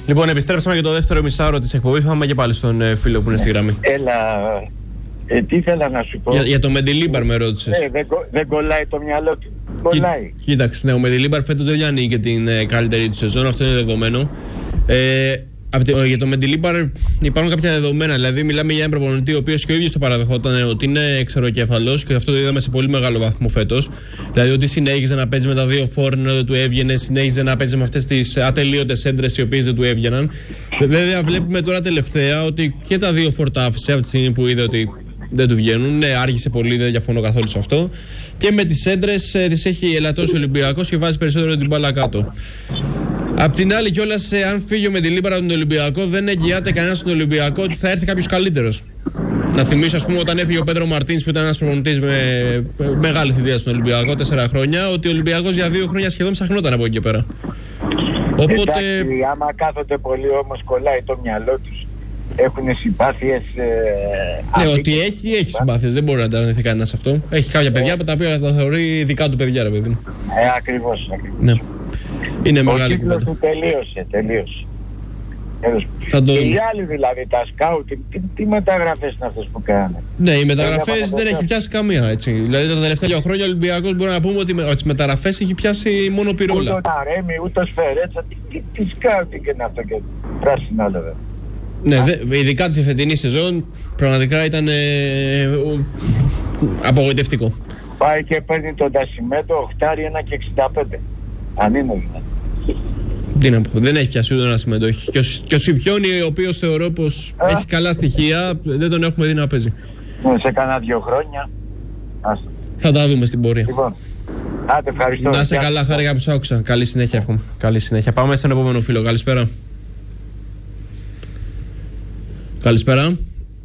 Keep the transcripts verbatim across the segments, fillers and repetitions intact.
Λοιπόν, επιστρέψαμε για το δεύτερο μισάωρο της εκπομπής. Πάμε και πάλι στον ε, φίλο που είναι στη γραμμή. Έλα, ε, τι ήθελα να σου πω. Για, για το Μεντιλίμπαρ με ρώτησες. Ε, δεν, δεν κολλάει το μυαλό του. Κολλάει. Κοίταξε, ναι, ο Μεντιλίμπαρ φέτος δεν ανοίγει και την ε, καλύτερη του σεζόν, αυτό είναι δεδομένο. Ε, Για το Μεντιλίμπαρ υπάρχουν κάποια δεδομένα. Δηλαδή, μιλάμε για έναν προπονητή ο οποίος και ο ίδιος το παραδεχόταν ότι είναι ξεροκέφαλος και αυτό το είδαμε σε πολύ μεγάλο βαθμό φέτος. Δηλαδή, ότι συνέχιζε να παίζει με τα δύο φόρ ενώ δεν του έβγαινε, συνέχιζε να παίζει με αυτές τις ατελείωτες έντρες οι οποίες δεν του έβγαιναν. Βέβαια, βλέπουμε τώρα τελευταία ότι και τα δύο φόρ τα άφησε από τη στιγμή που είδε ότι δεν του βγαίνουν. Ναι, άργησε πολύ, δεν διαφωνώ καθόλου σε αυτό. Και με τις έντρες ε, τις έχει ελαττώσει ο Ολυμπιακός και βάζει περισσότερο την μπάλα κάτω. Απ' την άλλη, κιόλας, αν φύγει ο Μεντιλίμπαρ από τον Ολυμπιακό, δεν εγγυάται κανένας στον Ολυμπιακό ότι θα έρθει κάποιος καλύτερος. Να θυμίσω, ας πούμε, όταν έφυγε ο Πέντρο Μαρτίνς, που ήταν ένας προπονητής με μεγάλη θητεία στον Ολυμπιακό, τέσσερα χρόνια, ότι ο Ολυμπιακός για δύο χρόνια σχεδόν ψαχνόταν από εκεί και πέρα. Οπότε. Εντάξει, άμα κάθονται πολύ όμως, κολλάει το μυαλό τους. Έχουν συμπάθειες. Ε, ναι, ότι έχει, έχει συμπάθειες. Δεν μπορεί να τα αρνηθεί κανένας αυτό. Έχει κάποια παιδιά ε. τα οποία τα θεωρεί δικά του παιδιά, ρε παιδί μου. Ε, ακριβώς. ακριβώς. Ναι. Είναι ο μεγάλη κύκλος του τελείωσε, τελείωσε. Θα το... Και οι άλλοι δηλαδή, τα σκάουτ, τι, τι μεταγραφές είναι αυτές που κάνανε. Ναι, οι μεταγραφές δεν έχει πιάσει καμία, έτσι. Δηλαδή τα τελευταία δύο χρόνια ο Ολυμπιακός μπορεί να πούμε ότι με τις μεταγραφές έχει πιάσει μόνο πυρόλα. Ούτε τα Ρέμι, ούτε Σφερέτσα, τι, τι, τι σκάουτ και είναι αυτό και πράσινα βέβαια. Ναι, δε, ειδικά τη φετινή σεζόν πραγματικά ήταν ε, απογοητευτικό. Πάει και παίρνει τον Τασιμέντο οχτάρι ένα και εξήντα πέντε. Αν είναι δηλαδή. Τι να πω, δεν έχει πιάσει ούτε ένα συμμετοχή. Και ο, και ο Σιμπιόνι, ο οποίος θεωρώ πως Α. έχει καλά στοιχεία, δεν τον έχουμε δει να παίζει. Σε κάνα δύο χρόνια. Άστα. Θα τα δούμε στην πορεία. Λοιπόν, άντε, ευχαριστώ. Να είσαι καλά, χάρηκα που σ' άκουσα. Καλή συνέχεια, εύχομαι. Καλή συνέχεια. Πάμε στον επόμενο φίλο. Καλησπέρα. Καλησπέρα.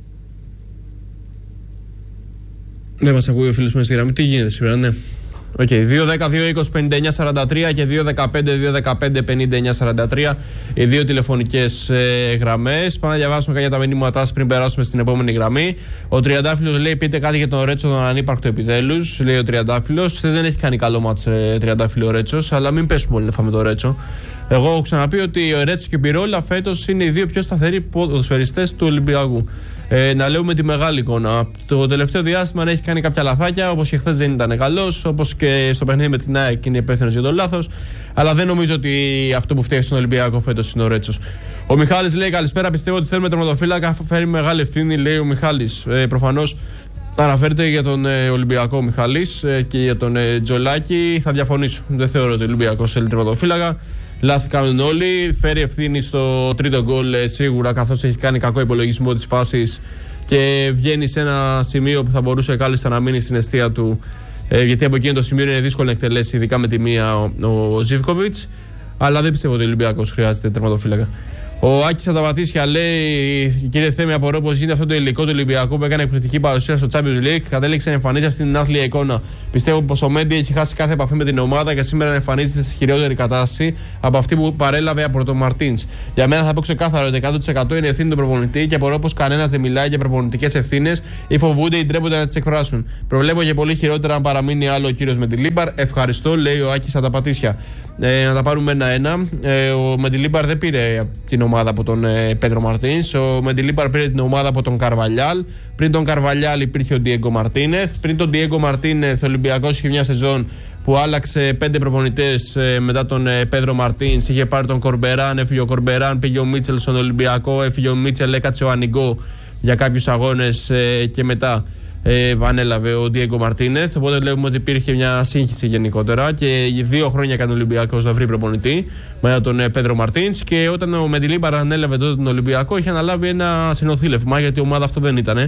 Δεν μας ακούει ο φίλος μου στη γραμμή. Τι γίνεται σήμερα, ναι. Οκ, okay. δύο δέκα δύο είκοσι πενήντα εννιά σαράντα τρία και δύο δεκαπέντε δύο δεκαπέντε πενήντα εννιά σαράντα τρία οι δύο τηλεφωνικές ε, γραμμές. Πάμε να διαβάσουμε κάποια τα μηνύματά σας πριν περάσουμε στην επόμενη γραμμή. Ο Τριαντάφυλλος λέει: πείτε κάτι για τον Ρέτσο, τον ανύπαρκτο επιτέλους. Λέει ο Τριαντάφυλλος. Δεν έχει κάνει καλό μάτς ε, Τριαντάφυλλο ο Ρέτσος, αλλά μην πέσουμε όλοι να φάμε τον Ρέτσο. Εγώ έχω ξαναπεί ότι ο Ρέτσο και ο Πυρόλα φέτος είναι οι δύο πιο σταθεροί ποδοσφαιριστές του Ολυμπιακού. Ε, να λέμε τη μεγάλη εικόνα. Το τελευταίο διάστημα έχει κάνει κάποια λαθάκια, όπως και χθες δεν ήταν καλός, όπως και στο παιχνίδι με την ΑΕΚ είναι υπεύθυνος για το λάθος. Αλλά δεν νομίζω ότι αυτό που φταίει στον Ολυμπιακό φέτος είναι ο Ρέτσος. Ο Μιχάλης λέει: καλησπέρα. Πιστεύω ότι θέλουμε τερματοφύλακα. Φέρει μεγάλη ευθύνη, λέει ο Μιχάλης. Ε, προφανώς αναφέρεται για τον ε, Ολυμπιακό ο Μιχάλης ε, και για τον ε, Τζολάκη. Θα διαφωνήσω. Δεν θεωρώ ότι ο Ολυμπιακός θέλει τερματοφύλακα. Λάθη κάνουν όλοι. Φέρει ευθύνη στο τρίτο γκολ ε, σίγουρα, καθώς έχει κάνει κακό υπολογισμό της φάσης και βγαίνει σε ένα σημείο που θα μπορούσε κάλλιστα να μείνει στην εστία του. Ε, γιατί από εκείνο το σημείο είναι δύσκολο να εκτελέσει, ειδικά με τη μία ο, ο Ζίβκοβιτς. Αλλά δεν πιστεύω ότι ο Ολυμπιακός χρειάζεται τερματοφύλακα. Ο Άκης Αταβατήσια λέει: κύριε Θέμη, απορώ πως γίνεται αυτό το υλικό του Ολυμπιακού που έκανε εκπληκτική παρουσία στο Champions League. Κατέληξε να εμφανίζει αυτή την άθλια εικόνα. Πιστεύω πως ο Μέντι έχει χάσει κάθε επαφή με την ομάδα και σήμερα εμφανίζεται σε χειρότερη κατάσταση από αυτή που παρέλαβε από τον Μαρτίνς. Για μένα θα πω ξεκάθαρο ότι εκατό τοις εκατό είναι ευθύνη του προπονητή και απορώ πως κανένας δεν μιλάει για προπονητικές ευθύνες ή φοβούνται ή ντρέπονται να τις εκφράσουν. Προβλέπω και πολύ χειρότερα αν παραμείνει άλλο ο κύριος Μεντιλίμπαρ. Ευχαριστώ, λέει ο Άκης Αταβατήσια. Ε, να τα πάρουμε ένα-ένα. Ε, ο Μεντιλίμπαρ δεν πήρε την ομάδα από τον ε, Πέντρο Μαρτίνς. Ο Μεντιλίμπαρ πήρε την ομάδα από τον Καρβαλιάλ. Πριν τον Καρβαλιάλ υπήρχε ο Ντιέγκο Μαρτίνεθ. Πριν τον Ντιέγκο Μαρτίνεθ, ο Ολυμπιακός είχε μια σεζόν που άλλαξε πέντε προπονητές ε, μετά τον ε, Πέντρο Μαρτίνς. Είχε πάρει τον Κορμπεράν, έφυγε ο Κορμπεράν, πήγε ο Μίτσελ στον Ολυμπιακό, έφυγε ο Μίτσελ, έκατσε ο Ανιγκό για κάποιους αγώνες ε, και μετά. Ε, ανέλαβε ο Ντιέγκο Μαρτίνεθ. Οπότε βλέπουμε ότι υπήρχε μια σύγχυση γενικότερα και δύο χρόνια έκανε ο Ολυμπιακός να βρει προπονητή μετά τον ε, Πέντρο Μαρτίνς. Και όταν ο Μεντιλίμπαρ ανέλαβε τότε τον Ολυμπιακό, είχε αναλάβει ένα συνοθήλευμα γιατί η ομάδα αυτό δεν ήταν.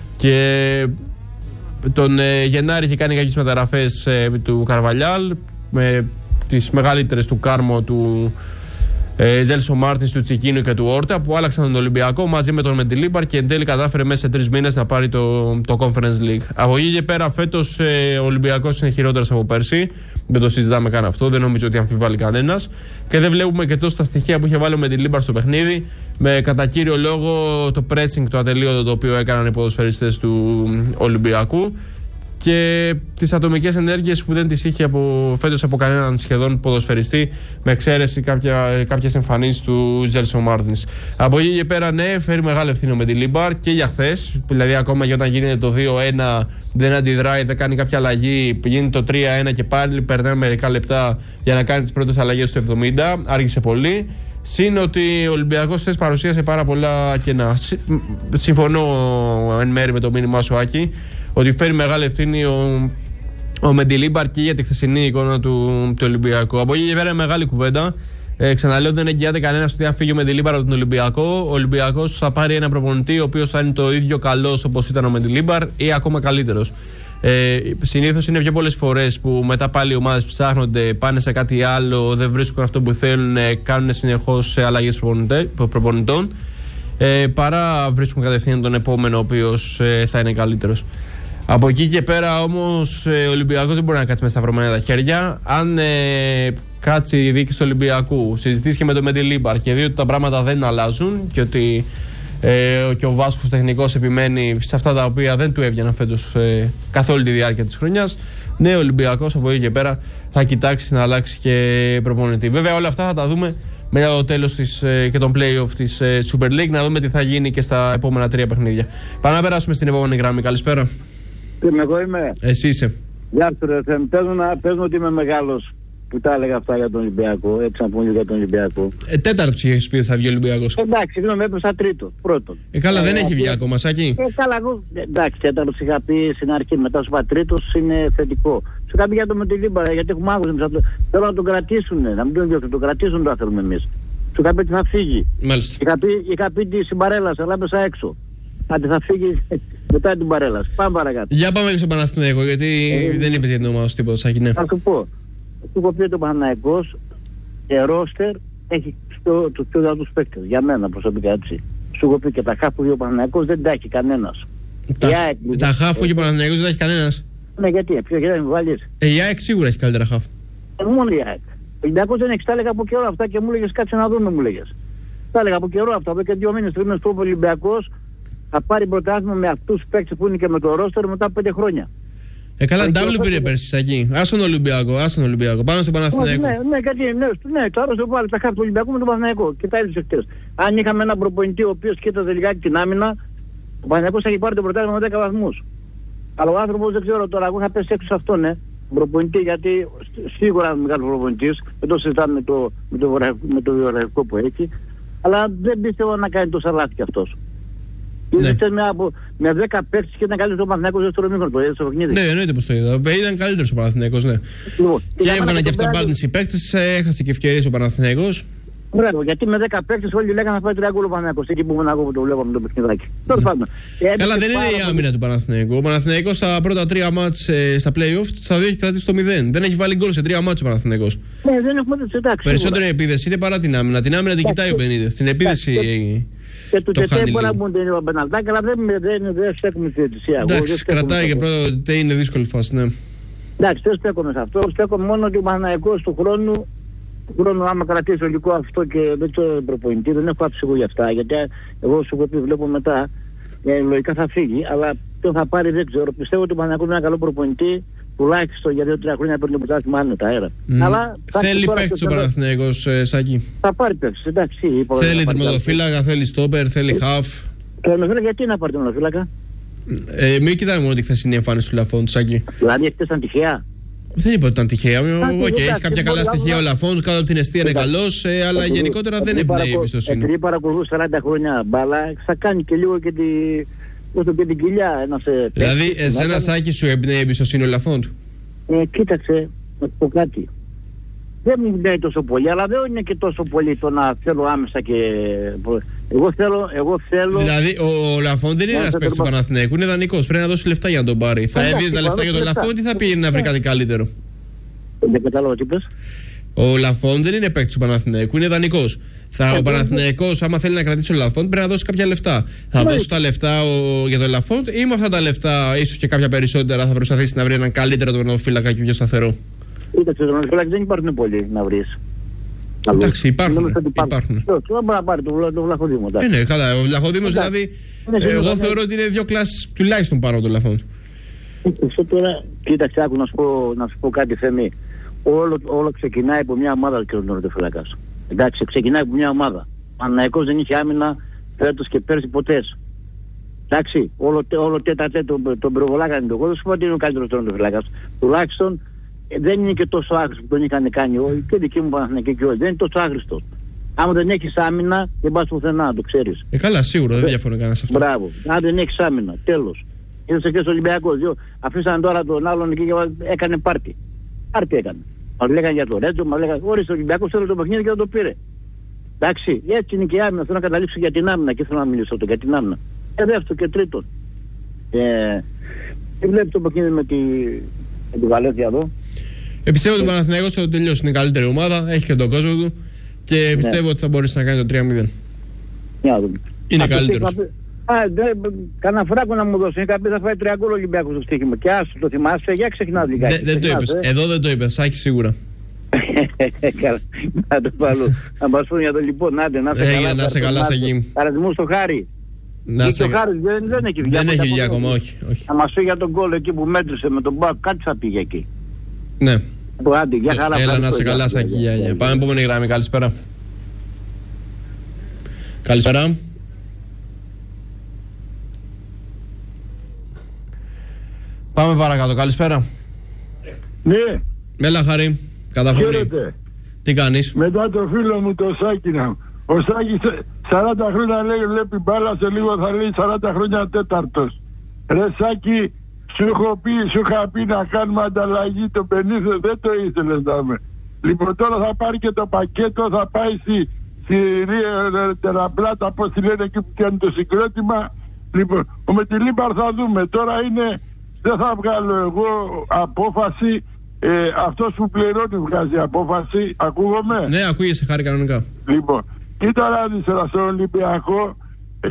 Και τον ε, Γενάρη είχε κάνει κάποιες μεταγραφές ε, του Καρβαλιάλ με τις μεγαλύτερες του Κάρμο, του Ε, Ζέλσο Μάρτιν, του Τσικίνου και του Όρτα που άλλαξαν τον Ολυμπιακό μαζί με τον Μεντιλίμπαρ και εν τέλει κατάφερε μέσα σε τρεις μήνες να πάρει το, το Conference League. Από εκεί και πέρα φέτος ε, ο Ολυμπιακός είναι χειρότερος από πέρσι. Δεν το συζητάμε καν αυτό, δεν νομίζω ότι αμφιβάλλει κανένας. Και δεν βλέπουμε και τόσο τα στοιχεία που είχε βάλει ο Μεντιλίμπαρ στο παιχνίδι. Με κατά κύριο λόγο το pressing, το ατελείωτο το οποίο έκαναν οι ποδοσφαιριστές του Ολυμπιακού. και τις ατομικές ενέργειες που δεν τις είχε από, φέτος από κανέναν σχεδόν ποδοσφαιριστή, με εξαίρεση κάποια, κάποιες εμφανίσεις του Ζέλσον Μάρτινς. Από εκεί και πέρα, ναι, φέρει μεγάλη ευθύνη ο Μεντιλίμπαρ και για χθες. Δηλαδή, ακόμα και όταν γίνεται το δύο ένα, δεν αντιδράει, δεν κάνει κάποια αλλαγή, γίνει το τρία ένα και πάλι περνάει μερικά λεπτά για να κάνει τις πρώτες αλλαγές στο εβδομήντα. Άργησε πολύ. Συν ότι ο Ολυμπιακός χθες παρουσίασε πάρα πολλά κενά. Συμφωνώ εν μέρει με το μήνυμά σου, Άκη, ότι φέρει μεγάλη ευθύνη ο, ο Μεντιλίμπαρ και για τη χθεσινή εικόνα του, του Ολυμπιακού. Από εκεί και πέρα μεγάλη κουβέντα. Ε, ξαναλέω, δεν εγγυάται κανένα ότι αν φύγει ο Μεντιλίμπαρ από τον Ολυμπιακό, ο Ολυμπιακός θα πάρει ένα προπονητή ο οποίος θα είναι το ίδιο καλός όπως ήταν ο Μεντιλίμπαρ ή ακόμα καλύτερος. Ε, συνήθως είναι πιο πολλές φορές που μετά πάλι οι ομάδες ψάχνονται, πάνε σε κάτι άλλο, δεν βρίσκουν αυτό που θέλουν, κάνουν συνεχώς αλλαγές προπονητών, ε, παρά βρίσκουν κατευθείαν τον επόμενο ο οποίος ε, θα είναι καλύτερος. Από εκεί και πέρα όμως ε, ο Ολυμπιακός δεν μπορεί να κάτσει με σταυρωμένα τα χέρια. Αν ε, κάτσει η διοίκηση του Ολυμπιακού, συζητήσει και με τον Μεντιλίμπαρ και δει ότι τα πράγματα δεν αλλάζουν και ότι ε, και ο Βάσκος τεχνικός επιμένει σε αυτά τα οποία δεν του έβγαιναν φέτος ε, καθ' όλη τη διάρκεια της χρονιάς, ναι, ο Ολυμπιακός από εκεί και πέρα θα κοιτάξει να αλλάξει και προπονητή. Βέβαια όλα αυτά θα τα δούμε μετά το τέλος της, ε, και των play-off της ε, Super League, να δούμε τι θα γίνει και στα επόμενα τρία παιχνίδια. Πάμε να περάσουμε στην επόμενη γραμμή. Καλησπέρα. Τι, εγώ είμαι. Εσύ είσαι. Γεια σου ρε, παίζουν ότι είμαι μεγάλος που τα έλεγα αυτά για τον Ολυμπιακό, έτσι να πούμε για τον Ολυμπιακό. Ε, τέταρτος είχες πει ότι θα βγει ο Ολυμπιακός. Εντάξει, συγγνώμη, έπεσα τρίτο, πρώτον. Ε, καλά, ε, δεν ε, έχει βγει ε, ακόμα, Σάκη. Ε, καλά, εγώ, εντάξει, τέταρτος είχα πει στην αρχή, μετά σου είπα τρίτος είναι θετικό. Σου είχα πει για το Μεντιλίμπαρ, γιατί έχουμε άγχος, θέλω να τον κρατήσουν, να μην τον διώξουν, τον κρατήσουν το θέλουμε εμείς. Σου είχα πει ότι θα φύγει. Μάλιστα. Είχα πει, είχα πει τη συμπαρέλαση, αλλά έπεσα έξω. Άντε θα φύγει μετά την παρέλαση. Πάμε παρακάτω. Για πάμε και στο Παναθηναϊκό, γιατί ε, δεν είπες για την ομάδα σου τίποτα, Σάκη, ναι. Θα σου πω. Του έχω πει ότι ο Παναθηναϊκός και ρόστερ έχει τους πιο δυνατούς παίκτες. Για μένα προσωπικά, έτσι. Σου έχω πει και τα χάφ που ο Παναθηναϊκός δεν τα έχει κανένας. Τα, τα χάφ που ο Παναθηναϊκός δεν τα έχει κανένας. Ναι, γιατί, ποιο γιατί με βάλεις. Ε, η ΑΕΚ σίγουρα έχει καλύτερα χάφ. Ε, μόνο η ΑΕΚ. Ο Ολυμπιακός δεν έχει, τα έλεγα από καιρό αυτά και μου έλεγες κάτσε να δούμε, μου έλεγες. Τα έλεγα από καιρό αυτά, και δύο μήνες, τρεις μήνες που ο Ολυμπιακός θα πάρει πρωτάθλημα με αυτούς τους παίκτες που είναι και με το ρόστερ μετά από πέντε χρόνια. Ε, καλά, ντάμπλου πήρε πέρσι, Σάκη. Ας τον Ολυμπιακό, ας τον Ολυμπιακό. Πάμε στον Παναθηναϊκό. Ναι, ναι, γιατί, ναι, ναι, το άρρωσε πάλι τα χάρη του Ολυμπιακού με τον Παναθηναϊκό και τα ίδια χτες. Αν είχαμε έναν προπονητή ο οποίος κοίταζε λιγάκι την άμυνα, ο Παναθηναϊκός θα έχει πάρει το πρωτάθλημα με δέκα βαθμούς. Αλλά ο άνθρωπος δεν ξέρω τώρα, εγώ είχα πέσει έξω σε αυτόν, ναι. Προπονητή, γιατί σίγουρα είναι μεγάλος προπονητής, δεν το συζητάμε με το, με το, με το βιογραφικό που έχει, αλλά δεν πίστευα να κάνει τόσα λάθη κι αυτός. Ναι. Με δέκα παίκτες και ήταν καλύτερος ο Παναθηναϊκός δεύτερο μήχρονο, το είδες στο παιχνίδι. Ναι, εννοείται πως το είδα. Ήταν καλύτερος ο Παναθηναϊκός, ναι. Λοιπόν, και έβγαλαν και αυταπάρνηση οι παίκτες, έχασε και ευκαιρίες ο Παναθηναϊκός. Μπράβο, γιατί με δέκα παίκτες όλοι λέγανε θα πάει τρία γκολ ο Παναθηναϊκός. Εκεί που ήμουν εγώ που το βλέπαμε το παιχνιδάκι. Τέλος πάντων. Καλά, δεν είναι η άμυνα του Παναθηναϊκού. Ο Παναθηναϊκός στα πρώτα τρία μάτς ε, στα play-off, στα δύο έχει κρατήσει το μηδέν. Δεν έχει βάλει γκολ σε τρία μάτς ο Παναθηναϊκός. Ναι, δεν έχουμε δει εντάξει. Περισσότερη επίδεση είναι παρά την άμυνα. Την άμυνα την κοιτάει ο Πενίδης. Την επίδεση. Και του Τετέ μπορεί να μπουν την Πεναλτάκη, αλλά δεν στέκουμε στη διαιτησία. Εντάξει, κρατάει και πρώτα Τετέ είναι δύσκολη φάση, ναι. Εντάξει, δεν στέκομαι σε αυτό. Στέκομαι μόνο ότι ο Παναθηναϊκός του χρόνου, του χρόνου άμα κρατήσει λογικό αυτό και δεν το προπονητή, δεν έχω άψη εγώ για αυτά. Γιατί εγώ σου έχω πει, βλέπω μετά, ε, λογικά θα φύγει, αλλά το θα πάρει δεν ξέρω. Πιστεύω ότι ο Παναθηναϊκός είναι ένα καλό προπονητή. Τουλάχιστον για δύο τρία χρόνια παίρνει το πρωτάθλημα άνετα αέρα. Mm. Αλλά θέλει παίκτης ο Παναθηναϊκός, ε, Σάκη. Θα πάρει παίκτης, εντάξει. Θέλει τερματοφύλακα, θέλει στόπερ, θέλει χαφ. Τερματοφύλακα, γιατί να πάρει τερματοφύλακα. Ε, μην κοιτάμε μόνο τη χθεσινή εμφάνιση του Λαφόντ, Σάκη. Δηλαδή χθες ήταν τυχαία. Δεν είπα ότι ήταν τυχαία. Okay, έχει κάποια καλά στοιχεία ο Λαφόντ, κάτω από την αιστεία είναι καλός, ε, αλλά γενικότερα δεν εμπνέει η εμπιστοσύνη. Επειδή παρακολουθούσε σαράντα χρόνια μπάλα, θα κάνει και λίγο και τη. Όσο και την κοιλιά, ένας. Δηλαδή, εσένα, Σάκη, σου εμπνέει η εμπιστοσύνη ο Λαφόντ. Ε, κοίταξε, να πω κάτι. Δεν μου εμπνέει τόσο πολύ, αλλά δεν είναι και τόσο πολύ το να θέλω άμεσα και. Εγώ θέλω. Εγώ θέλω... Δηλαδή, ο, ο Λαφόντ δεν είναι ένας παίκτης του Παναθηναϊκού, είναι δανεικός. Πρέπει να δώσει λεφτά για να τον πάρει. Θα έβγαινε τα λεφτά για τον Λαφόντ ή θα πήγαινε να βρει κάτι καλύτερο. Δεν κατάλαβα τι είπες. Ο Λαφόντ δεν είναι παίκτης του Παναθηναϊκού, είναι δανεικός. Θα, ο Παναθηναϊκός, άμα θέλει να κρατήσει τον Λαφόντ, πρέπει να δώσει κάποια λεφτά. Θα ναι. δώσει τα λεφτά ο, για τον Λαφόντ ή με αυτά τα λεφτά, ίσως και κάποια περισσότερα, θα προσπαθήσει να βρει έναν καλύτερο τερματοφύλακα και πιο σταθερό. Κοίταξε, τερματοφύλακες δεν υπάρχουν πολλοί να βρεις. Εντάξει, υπάρχουν. υπάρχουν. Δεν μπορεί να πάρει το Βλαχοδήμο. Ε, ναι, καλά. Ο Βλαχοδήμος δηλαδή, εγώ θεωρώ ότι είναι δύο κλάσεις τουλάχιστον πάνω από τον Λαφόντ. Αυτό τώρα, κοίταξε, άκου να σου πω, να σου πω κάτι, Θέμη. Όλο, όλο ξεκινάει από μια ομάδα ο τερματοφύλακας. Εντάξει, ξεκινάει από μια ομάδα. Παναθηναϊκός δεν είχε άμυνα φέτος και πέρσι ποτέ. Εντάξει, όλο, όλο τέτα τέτα τον, τον προβολάκανε τον κόσμο. Σου πω ότι είναι ο καλύτερος τερματοφύλακας. Τουλάχιστον ε, δεν είναι και τόσο άχρηστο που τον είχαν κάνει όλοι. Και δικοί μου Παναθηναϊκοί και όλοι. Δεν είναι τόσο άχρηστο. Άμα δεν έχεις άμυνα, δεν πας πουθενά, το ξέρεις. Ε, καλά, σίγουρα, δεν διαφωνεί κανένας αυτό. Μπράβο. Αν δεν έχεις άμυνα, τέλος. Είδες και στο Ολυμπιακό. Αφήσαν τώρα τον άλλον εκεί και έκανε πάρτι. Πάρτι έκανε. Μας λέγανε για το Ρέτζο, μας λέγανε όρισε ο Ολυμπιακός θέλει το παιχνίδι και δεν το πήρε. Εντάξει, έτσι είναι και η άμυνα. Θέλω να καταλήξω για την άμυνα και θέλω να μιλήσω το για την άμυνα. Και δεύτερο και τρίτον. Ε, τι βλέπει το παιχνίδι με τη, με τη Βαλένθια εδώ. Ε, πιστεύω ότι ο Παναθηναϊκός θα το τελειώσει. Είναι η καλύτερη ομάδα, έχει και τον κόσμο του και ναι. Πιστεύω ότι θα μπορέσει να κάνει το τρία μηδέν. Είναι καλύτερος. Α, κανένα φράκο να μου δώσει. Είχα πει θα φάει τρία γκολ Ολυμπιακός στο στοίχημα. Και άσου το θυμάσαι, για ξεχνάς λιγάκι. Δεν το είπες. Εδώ δεν το είπες. Σάκη σίγουρα. Καλά. Να το βάλω. Να μας πούνε για το λοιπόν. Άντε, να σε καλά. Να σε καλά, Σάκη. Παραδειμού στο Χάρη. Να σε καλά. Δεν έχει δουλειά. Δεν έχει δουλειά ακόμα, όχι. Να μας πει για τον γκολ εκεί που μέτρησε με τον Μπακ. Κάτι θα πήγε εκεί. Ναι. Άντε, για χαρά. Έλα να σε καλά, Σάκη. Πάμε επόμενη γραμμή. Καλησπέρα. Καλησπέρα. Πάμε παρακάτω, καλησπέρα. Ναι. Μέλα Χαρή, καταφωνή. Χαίρετε. Τι κάνεις? Μετά το φίλο μου το Σάκηνα. Ο Σάκης σαράντα χρόνια λέει βλέπει μπάλα, σε λίγο θα λέει σαράντα χρόνια τέταρτος. Ρε Σάκη, σου, έχω πει, σου είχα πει να κάνουμε ανταλλαγή το πενήντα, δεν το ήθελες να με. Λοιπόν τώρα θα πάρει και το πακέτο, θα πάει στη, στη Τεραμπλάτα, πώς τη λένε εκεί που κάνει το συγκρότημα. Λοιπόν, με τη Λίμπαρ θα δούμε. Τώρα είναι... Δεν θα βγάλω εγώ απόφαση, ε, αυτός που πληρώνει βγάζει απόφαση, ακούγομαι. Ναι, ακούγεσαι Χάρη κανονικά. Λοιπόν, κοίτα να δεις τώρα στον Ολυμπιακό, ε,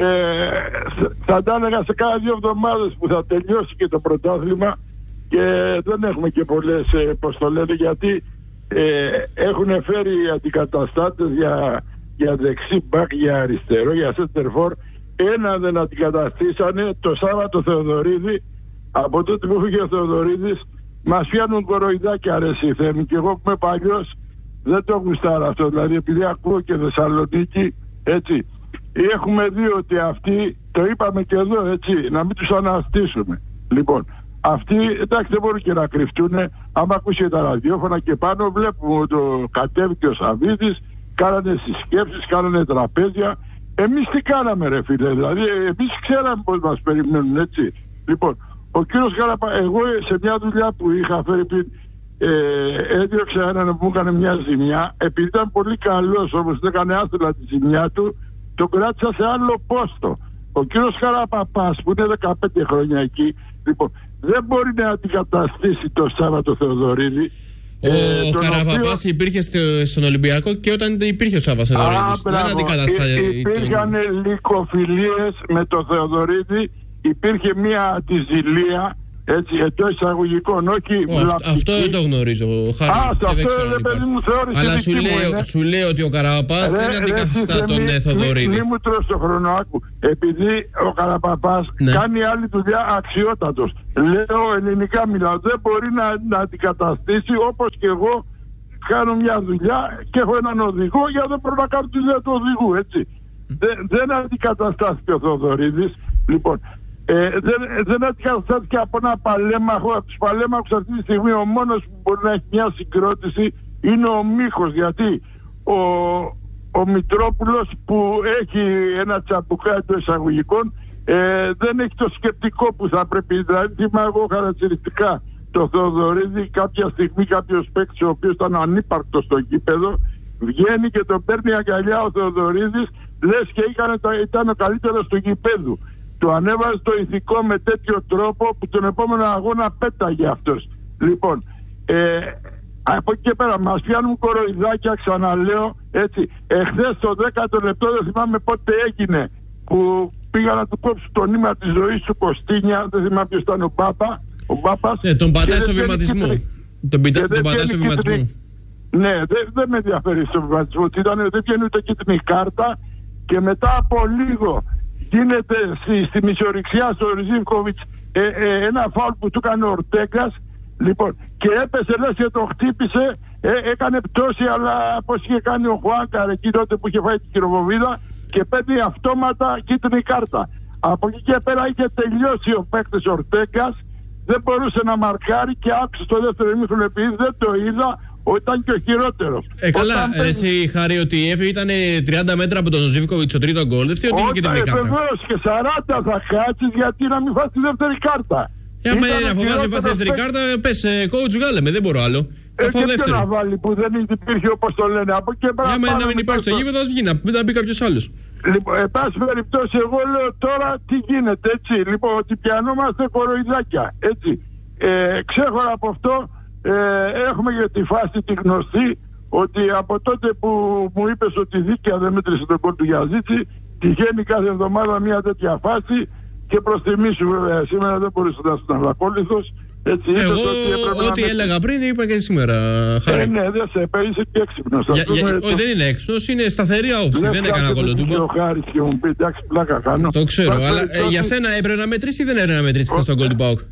θα τα έλεγα σε κάνα δύο εβδομάδες που θα τελειώσει και το πρωτάθλημα και δεν έχουμε και πολλές, ε, πώς το λένε, γιατί ε, έχουν φέρει αντικαταστάτες για, για δεξί μπακ, για αριστερό, για σέντερφορ. Ένα δεν αντικαταστήσανε, το Σάββατο Θεοδωρίδη. Από τότε που φύγε ο Θεοδωρίδης μας πιάνουν κοροϊδάκια ρε εσύ Θέμη, και εγώ που είμαι παλιός δεν το γουστάρω αυτό, δηλαδή επειδή ακούω και Θεσσαλονίκη, έτσι έχουμε δει ότι αυτοί, το είπαμε και εδώ, έτσι, να μην τους αναστήσουμε. Λοιπόν, αυτοί εντάξει δεν μπορούν και να κρυφτούν, άμα ακούσει τα ραδιόφωνα και πάνω βλέπουμε ότι το κατέβηκε ο Σαββίδης, κάνανε συσκέψεις, κάνανε τραπέζια. Εμείς τι κάναμε ρε φίλε, δηλαδή εμείς ξέραμε πως μας περιμένουν, έτσι. Λοιπόν, ο κύριος Καραπα, εγώ σε μια δουλειά που είχα φέρει πριν, ε, έδιωξα έναν που μου έκανε μια ζημιά, επειδή ήταν πολύ καλός όμως δεν έκανε άθελα τη ζημιά του, τον κράτησα σε άλλο πόστο. Ο κύριος Καραπαπάς που είναι δεκαπέντε χρόνια εκεί, λοιπόν, δεν μπορεί να αντικαταστήσει το Σάββατο Θεοδωρίδη. Ο ε, Καραπαπάς οποίο... υπήρχε στο, στον Ολυμπιακό και όταν υπήρχε ο Σάββατος Θεοδωρίδης. Δεν αντικαταστάει. Υπήρχαν λυκοφιλίες με το Θεοδωρίδη. Υπήρχε μια αντιζηλία, έτσι, εντός εισαγωγικών, όχι βλαπτική. Αυτό δεν το γνωρίζω, Χάρη. Α, αυτό δεν παιδί μου θεώρησε. Αλλά σου λέω, σου λέω ότι ο Καραπαπάς ρε, δεν αντικαθιστά τον Θεοδωρίδη. Μη, μη μου τρως το χρόνο, άκου. Επειδή ο Καραπαπάς ναι. κάνει άλλη δουλειά αξιότατος. Λέω ελληνικά μιλάω, δεν μπορεί να, να αντικαταστήσει όπως και εγώ κάνω μια δουλειά και έχω έναν οδηγό για δεν μπορώ να κάνω τη δουλειά του οδηγού, έτσι. Δεν, δεν αντικαταστάθηκε ο Θεοδωρίδης. Λοιπόν, Ε, δεν, δεν αντικαταστάθηκε από ένα παλέμαχο. Από τους παλέμαχους αυτή τη στιγμή ο μόνος που μπορεί να έχει μια συγκρότηση είναι ο Μίχος, γιατί ο, ο Μητρόπουλος που έχει ένα τσαμπουκά εντός εισαγωγικών ε, δεν έχει το σκεπτικό που θα πρέπει. Δηλαδή θυμάμαι εγώ χαρακτηριστικά το Θεοδωρίδη, κάποια στιγμή κάποιος παίκτης ο οποίος ήταν ανύπαρκτος στο γήπεδο βγαίνει και τον παίρνει αγκαλιά ο Θεοδωρίδης, λες και ήταν ο καλύτερος του γηπέδου. Το ανέβασε το ηθικό με τέτοιο τρόπο που τον επόμενο αγώνα πέταγε αυτός. Λοιπόν, ε, από εκεί και πέρα μας πιάνουν κοροϊδάκια, ξαναλέω, έτσι. Εχθές το δέκατο λεπτό, δεν θυμάμαι πότε έγινε, που πήγα να του κόψω το νήμα της ζωής του Κωστίνια, δεν θυμάμαι ποιος ήταν ο Πάπα, ο Πάπας. Ναι, τον πατάει στο βηματισμό. Τον, πιτα... τον πατάει στο βηματισμό. Ναι, δεν δε με ενδιαφέρει στο βηματισμό. Δεν βγαίνει ούτε κίτρινη κάρτα και μετά από λίγο γίνεται στη, στη μισορυξιά στο Ριζίβκοβιτς ε, ε, ένα φάουλ που του έκανε ο Ορτέγκας, λοιπόν, και έπεσε, λες, και το χτύπησε, ε, έκανε πτώση, αλλά πώς είχε κάνει ο Χουάνκαρ εκεί τότε που είχε φάει την κυροβοβίδα, και παίρνει αυτόματα κίτρινη κάρτα. Από εκεί και πέρα είχε τελειώσει ο παίκτης Ορτέγκας, δεν μπορούσε να μαρκάρει και άκουσε στο δεύτερο ημίχρονο, επειδή δεν το είδα, ότι ήταν και ο χειρότερος. Ε, καλά, Όταν ρε, εσύ, Χάρη, ότι ήταν τριάντα μέτρα από τον Ζίβκοβιτς στο τρίτο γκολ, δεν φταίει ότι είχε και την κάρτα. Βεβαίως, και σαράντα θα κάτσεις, γιατί να μην φας τη δεύτερη κάρτα. Ε, άμα είναι να φοβάσαι να φας τη δεύτερη κάρτα, πες, coach, βγάλε με, δεν μπορώ άλλο. Ε, και ποιο να βάλει που δεν υπήρχε, όπως το λένε. Από και πέρα. Για να μην υπάρχει στο γήπεδο, ας βγει, να μπει κάποιος άλλος. Λοιπόν, εν πάση περιπτώσει, εγώ λέω τώρα τι γίνεται, έτσι. Λοιπόν, ότι πιανόμαστε κοροϊδάκια, έτσι. Ε, ξέχωρα από αυτό, ε, έχουμε για τη φάση τη γνωστή, ότι από τότε που μου είπες ότι δίκαια δεν μέτρησε τον κόλ του Γιαζίτση, τυχαίνει κάθε εβδομάδα μια τέτοια φάση, και προς τιμή σου βέβαια, σήμερα δεν μπορείς να είσαι ανακόλυθος. Έτσι, εγώ ό,τι με... έλεγα πριν είπα και σήμερα, Χάρη. Ε, ναι, δεν σε είσαι και έξυπνος. Όχι, δεν είναι έξυπνος, είναι σταθερή άποψη, δεν έκανα κολοτούμπο. Ο Χάρης και μου πει, εντάξει, πλάκα κάνω. Το ξέρω, αλλά ε, για σένα έπρεπε να μετρήσει ή δεν έπρεπε να μετρήσει χθες τον γκολ του ΠΑΟΚ?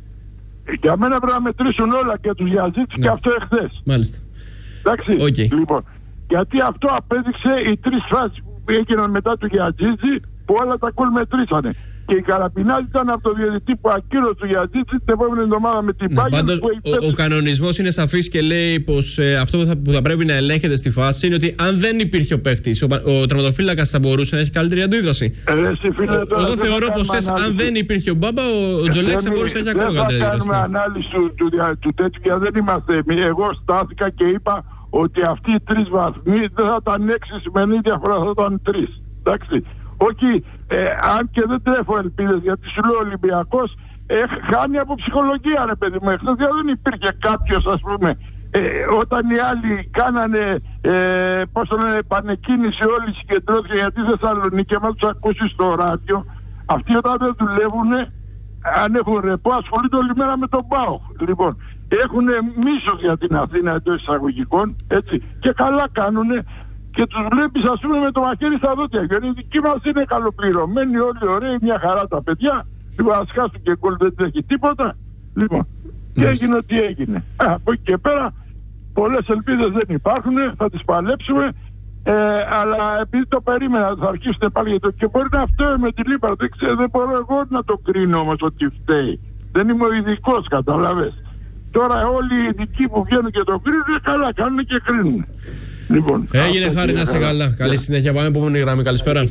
Για μένα πρέπει να μετρήσουν όλα, και τους Γιαζίτς, ναι, και αυτό εχθές. Μάλιστα. Εντάξει, okay. Λοιπόν, γιατί αυτό απέδειξε οι τρεις φάσεις που έγιναν μετά του Γιαζίτση, που όλα τα γκολ μετρήσανε. Και η Καραπινάδη ήταν από το διαιτητή που ακύρωσε του Γιαζίτση την επόμενη εβδομάδα με την Πάγια. Ναι, ο, ο κανονισμός είναι σαφής και λέει πως ε, αυτό που θα, που θα πρέπει να ελέγχεται στη φάση είναι ότι αν δεν υπήρχε ο παίκτης, ο, ο τερματοφύλακας θα μπορούσε να έχει καλύτερη αντίδραση. Ε, φίλε, ο, εγώ θεωρώ πως θες, αν δεν υπήρχε ο Μπάμπα, ο, ο Τζολέξ θα μπορούσε να έχει ακόμα καλύτερη αντίδραση. Δεν θα κάνουμε ανάλυση του, του, του, του τέτοιου, γιατί δεν είμαστε εμείς. Εγώ στάθηκα και είπα ότι αυτοί οι τρεις βαθμοί δεν θα ήταν έξι σημερινή διαφορά, θα ήταν τρεις. Εντάξει. Όχι, ε, αν και δεν τρέφω ελπίδες, γιατί σου λέω ο Ολυμπιακός ε, χάνει από ψυχολογία, ρε παιδί μου. Εχθές δεν υπήρχε κάποιος, ας πούμε, ε, όταν οι άλλοι κάνανε ε, πώς το λένε, επανεκκίνηση, όλοι συγκεντρώθηκαν για τη Θεσσαλονίκη και μας τους ακούσεις στο ράδιο. Αυτοί όταν δεν δουλεύουν, αν έχουν ρεπό, ασχολούνται όλη μέρα με τον ΠΑΟΚ. Λοιπόν, έχουν μίσος για την Αθήνα εντός εισαγωγικών, έτσι, και καλά κάνουνε. Και τους βλέπεις, ας πούμε, με το μαχαίρι στα δόντια. Γιατί οι δικοί μας είναι καλοπληρωμένοι, όλοι ωραίοι, μια χαρά τα παιδιά. Λοιπόν, ας χάσουν και γκολ, δεν τρέχει τίποτα. Λοιπόν, και έγινε ό,τι έγινε. Α, από εκεί και πέρα, πολλές ελπίδες δεν υπάρχουν, θα τις παλέψουμε. Ε, αλλά επειδή το περίμενα, θα αρχίσετε πάλι για το. Και μπορεί να φταίει με τη Λίμπαρ. Δεν ξέρω, δεν μπορώ εγώ να το κρίνω όμως ότι φταίει. Δεν είμαι ο ειδικός, καταλαβες. Τώρα όλοι οι ειδικοί που βγαίνουν και το κρίνουν, καλά κάνουν και κρίνουν. Λοιπόν, έγινε, Χάρη, να σε καλά. Καλή συνέχεια. Πάμε επόμενη γραμμή. Καλησπέρα.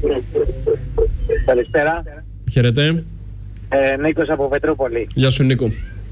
Καλησπέρα. Χαίρετε. Ε, Νίκος από Πετρούπολη. Γεια σου, Νίκο.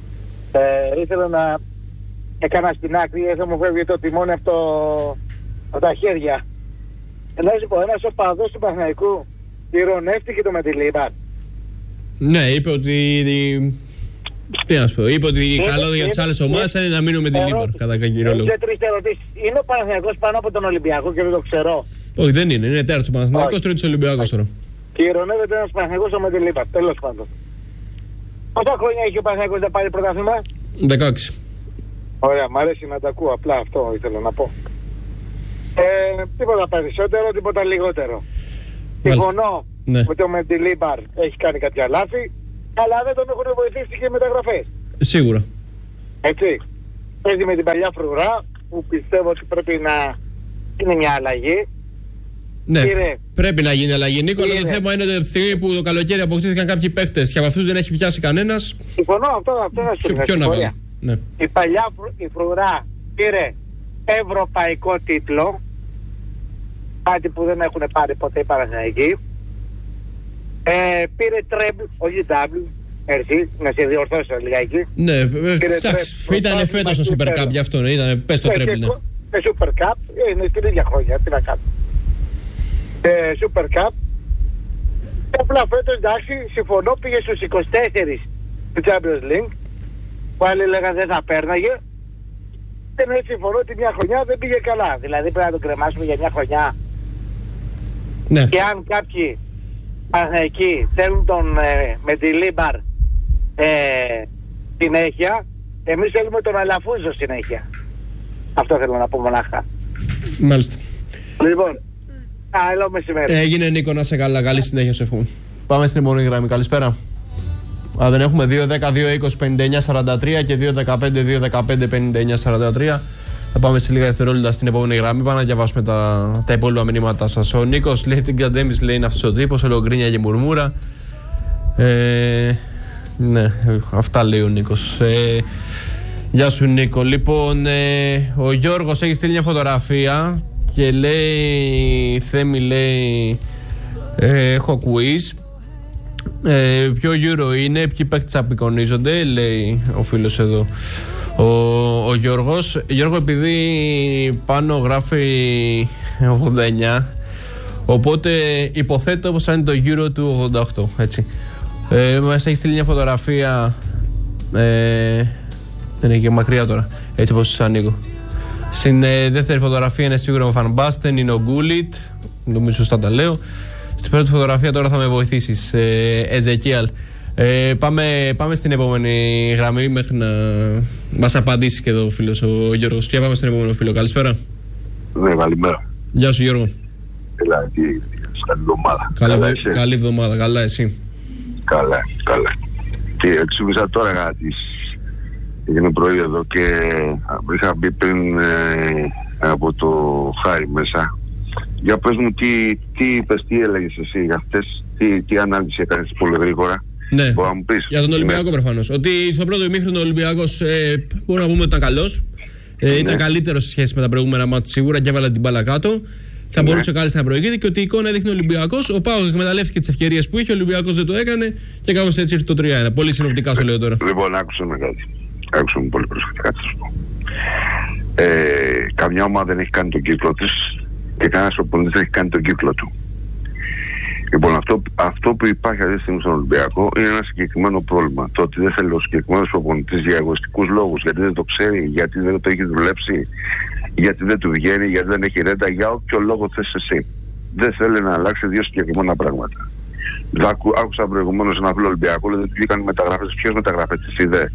Ε, ήθελα να έκανα στην άκρη, έθελα μου φεύγει το τιμόνι από, το... από τα χέρια. Να σου πω, ένας οπαδός του Παναθηναϊκού ειρωνεύτηκε το με τη Λίμπαρ. Ναι, είπε ότι... Τι να σου πω, είπε ότι είναι, καλό για τις άλλες ομάδες είναι να μείνουμε με την Λίμπαρ, κατά κύριο λόγο. Τρεις ερωτήσεις. Είναι ο Παναθηναϊκός πάνω από τον Ολυμπιακό και δεν το ξέρω? Όχι, δεν είναι. Είναι τέταρτος ο Παναθηναϊκός, τρίτος ο Ολυμπιακός τώρα. Και ειρωνεύεται ένας Παναθηναϊκός με την Λίμπαρ, τέλος πάντων. Πόσα χρόνια έχει ο Παναθηναϊκός να πάρει πρωτάθλημα? δεκαέξι. Ωραία, μ' αρέσει να τα ακούω, απλά αυτό ήθελα να πω. Ε, τίποτα περισσότερο, τίποτα λιγότερο. Συμφωνώ ναι. ότι ο Μεντιλίμπαρ έχει κάνει κάποια λάθη, αλλά δεν τον έχουν βοηθήσει και οι μεταγραφές. Σίγουρα. Έτσι. Παίζει με την παλιά φρουρά, που πιστεύω ότι πρέπει να είναι μια αλλαγή. Ναι, Κύριε, πρέπει να γίνει αλλαγή, Νίκο, αλλά το θέμα είναι ότι από τη στιγμή που το καλοκαίρι αποκτήθηκαν κάποιοι παίκτες και από αυτούς δεν έχει πιάσει κανένας. Συμφωνώ, αυτό, αυτό να σου ποιο να βάλει. Ναι. Η παλιά η φρουρά πήρε ευρωπαϊκό τίτλο, κάτι που δεν έχουν πάρει ποτέ οι Παναθηναϊκοί. Ε, πήρε τρέμπλ, όχι ντάμπλ, έρθει, να σε διορθώσω λιγάκι. Ναι, εντάξει, ήταν φέτος το Super Cup γι' αυτό, ναι, ήταν, πες το τρέμπλ, ναι. Το Super Cup είναι στην ίδια χρόνια, τι να κάνω. Ε, Super Cup. Απλά φέτος, εντάξει, συμφωνώ, πήγε στους είκοσι τέσσερα του Champions League, που άλλοι λέγανε δεν θα πέρναγε. Και ναι, συμφωνώ ότι μια χρονιά δεν πήγε καλά. Δηλαδή πρέπει να τον κρεμάσουμε για μια χρονιά. Ναι. Και αν κάποιοι Παναθηναϊκοί θέλουν τον ε, με τη Λίμπαρ ε, συνέχεια, εμείς θέλουμε τον Αλαφούζο συνέχεια. Αυτό θέλω να πω μονάχα. Μάλιστα. Λοιπόν, καλό μεσημέρι. Έγινε, Νίκο, να σε καλά. Καλή συνέχεια σου εύχομαι. Πάμε στην επόμενη γραμμή. Καλησπέρα. Α, δεν έχουμε δύο δέκα δύο είκοσι πενήντα εννιά σαράντα τρία και δύο δεκαπέντε δύο δεκαπέντε πενήντα εννιά σαράντα τρία. Θα πάμε σε λίγα δευτερόλεπτα στην επόμενη γραμμή. Πάμε να διαβάσουμε τα, τα υπόλοιπα μηνύματα σας. Ο Νίκος λέει την Καντέμις, λέει είναι αυτός ο τύπος, ολογκρίνια και μουρμούρα. Ε, ναι, αυτά λέει ο Νίκος. Ε, γεια σου Νίκο. Λοιπόν, ε, ο Γιώργος έχει στείλει μια φωτογραφία και λέει, Θέμη λέει, ε, έχω quiz. Ε, ποιο Euro είναι, ποιοι παίκτες απεικονίζονται, λέει ο φίλος εδώ. Ο, ο Γιώργος, Γιώργο, επειδή πάνω γράφει ογδόντα εννιά, οπότε υποθέτω πως θα είναι το Euro του ογδόντα οκτώ, έτσι. Ε, μας έχει στείλει μια φωτογραφία, ε, δεν είναι και μακριά τώρα, έτσι πως σας ανοίγω. Στην ε, δεύτερη φωτογραφία είναι σίγουρα ο Φαν Μπάστεν, είναι ο Γκούλιτ, νομίζω σωστά τα λέω. Στην πρώτη φωτογραφία τώρα θα με βοηθήσεις, ε, Εζεκίαλ. Ε, πάμε, πάμε στην επόμενη γραμμή μέχρι να μας απαντήσει και εδώ ο φίλος ο Γιώργος. Και πάμε στον επόμενο φίλο. Καλησπέρα. Ναι, καλημέρα. Γεια σου Γιώργο. Έλα, τι, καλή εβδομάδα. Καλή, καλά, εσύ. Καλή εβδομάδα, καλά εσύ. Καλά, καλά. Και εξήγησα τώρα κάτι. Έγινε πρωί εδώ και είχα μπει πριν ε, από το Χάρη μέσα. Για πες μου τι, τι είπες, τι έλεγες εσύ για αυτές, τι, τι ανάλυση έκανες πολύ γρήγορα. Ναι, μπορώ να μου πεις. Για τον Ολυμπιακό είμαι... προφανώς. Ότι στο πρώτο ημίχρονο ο Ολυμπιακός ε, μπορούμε να πούμε ότι ήταν καλός. Ε, ναι. Ήταν καλύτερος σε σχέση με τα προηγούμενα μάτια σίγουρα και έβαλε την μπάλα κάτω. Θα ναι. μπορούσε κάλλιστα να προηγείται και ότι η εικόνα έδειχνε ο Ολυμπιακός. Ο ΠΑΟΚ εκμεταλλεύτηκε τις ευκαιρίες που είχε, ο Ολυμπιακός δεν το έκανε και κάπως έτσι ήρθε το τρία ένα. Πολύ συνοπτικά σου λέω τώρα. Λοιπόν, άκουσα με κάτι. Άκουσα με πολύ προσεκτικά θα σου πω. Ε, καμιά ομάδα δεν έχει κάνει τον κύκλο της και κανένας οπονητής δεν έχει κάνει τον κύκλο του. Λοιπόν, αυτό, αυτό που υπάρχει αυτή τη στιγμή στον Ολυμπιακό είναι ένα συγκεκριμένο πρόβλημα. Το ότι δεν θέλει ο συγκεκριμένος προπονητής για εγωιστικούς λόγους, γιατί δεν το ξέρει, γιατί δεν το έχει δουλέψει, γιατί δεν του βγαίνει, γιατί δεν έχει ρέντα, για όποιο λόγο θες εσύ. Δεν θέλει να αλλάξει δύο συγκεκριμένα πράγματα. Άκουσα προηγουμένως ένα φίλο Ολυμπιακό, λέει ότι βγήκαν μεταγραφές. Ποιες μεταγραφές τις είδε?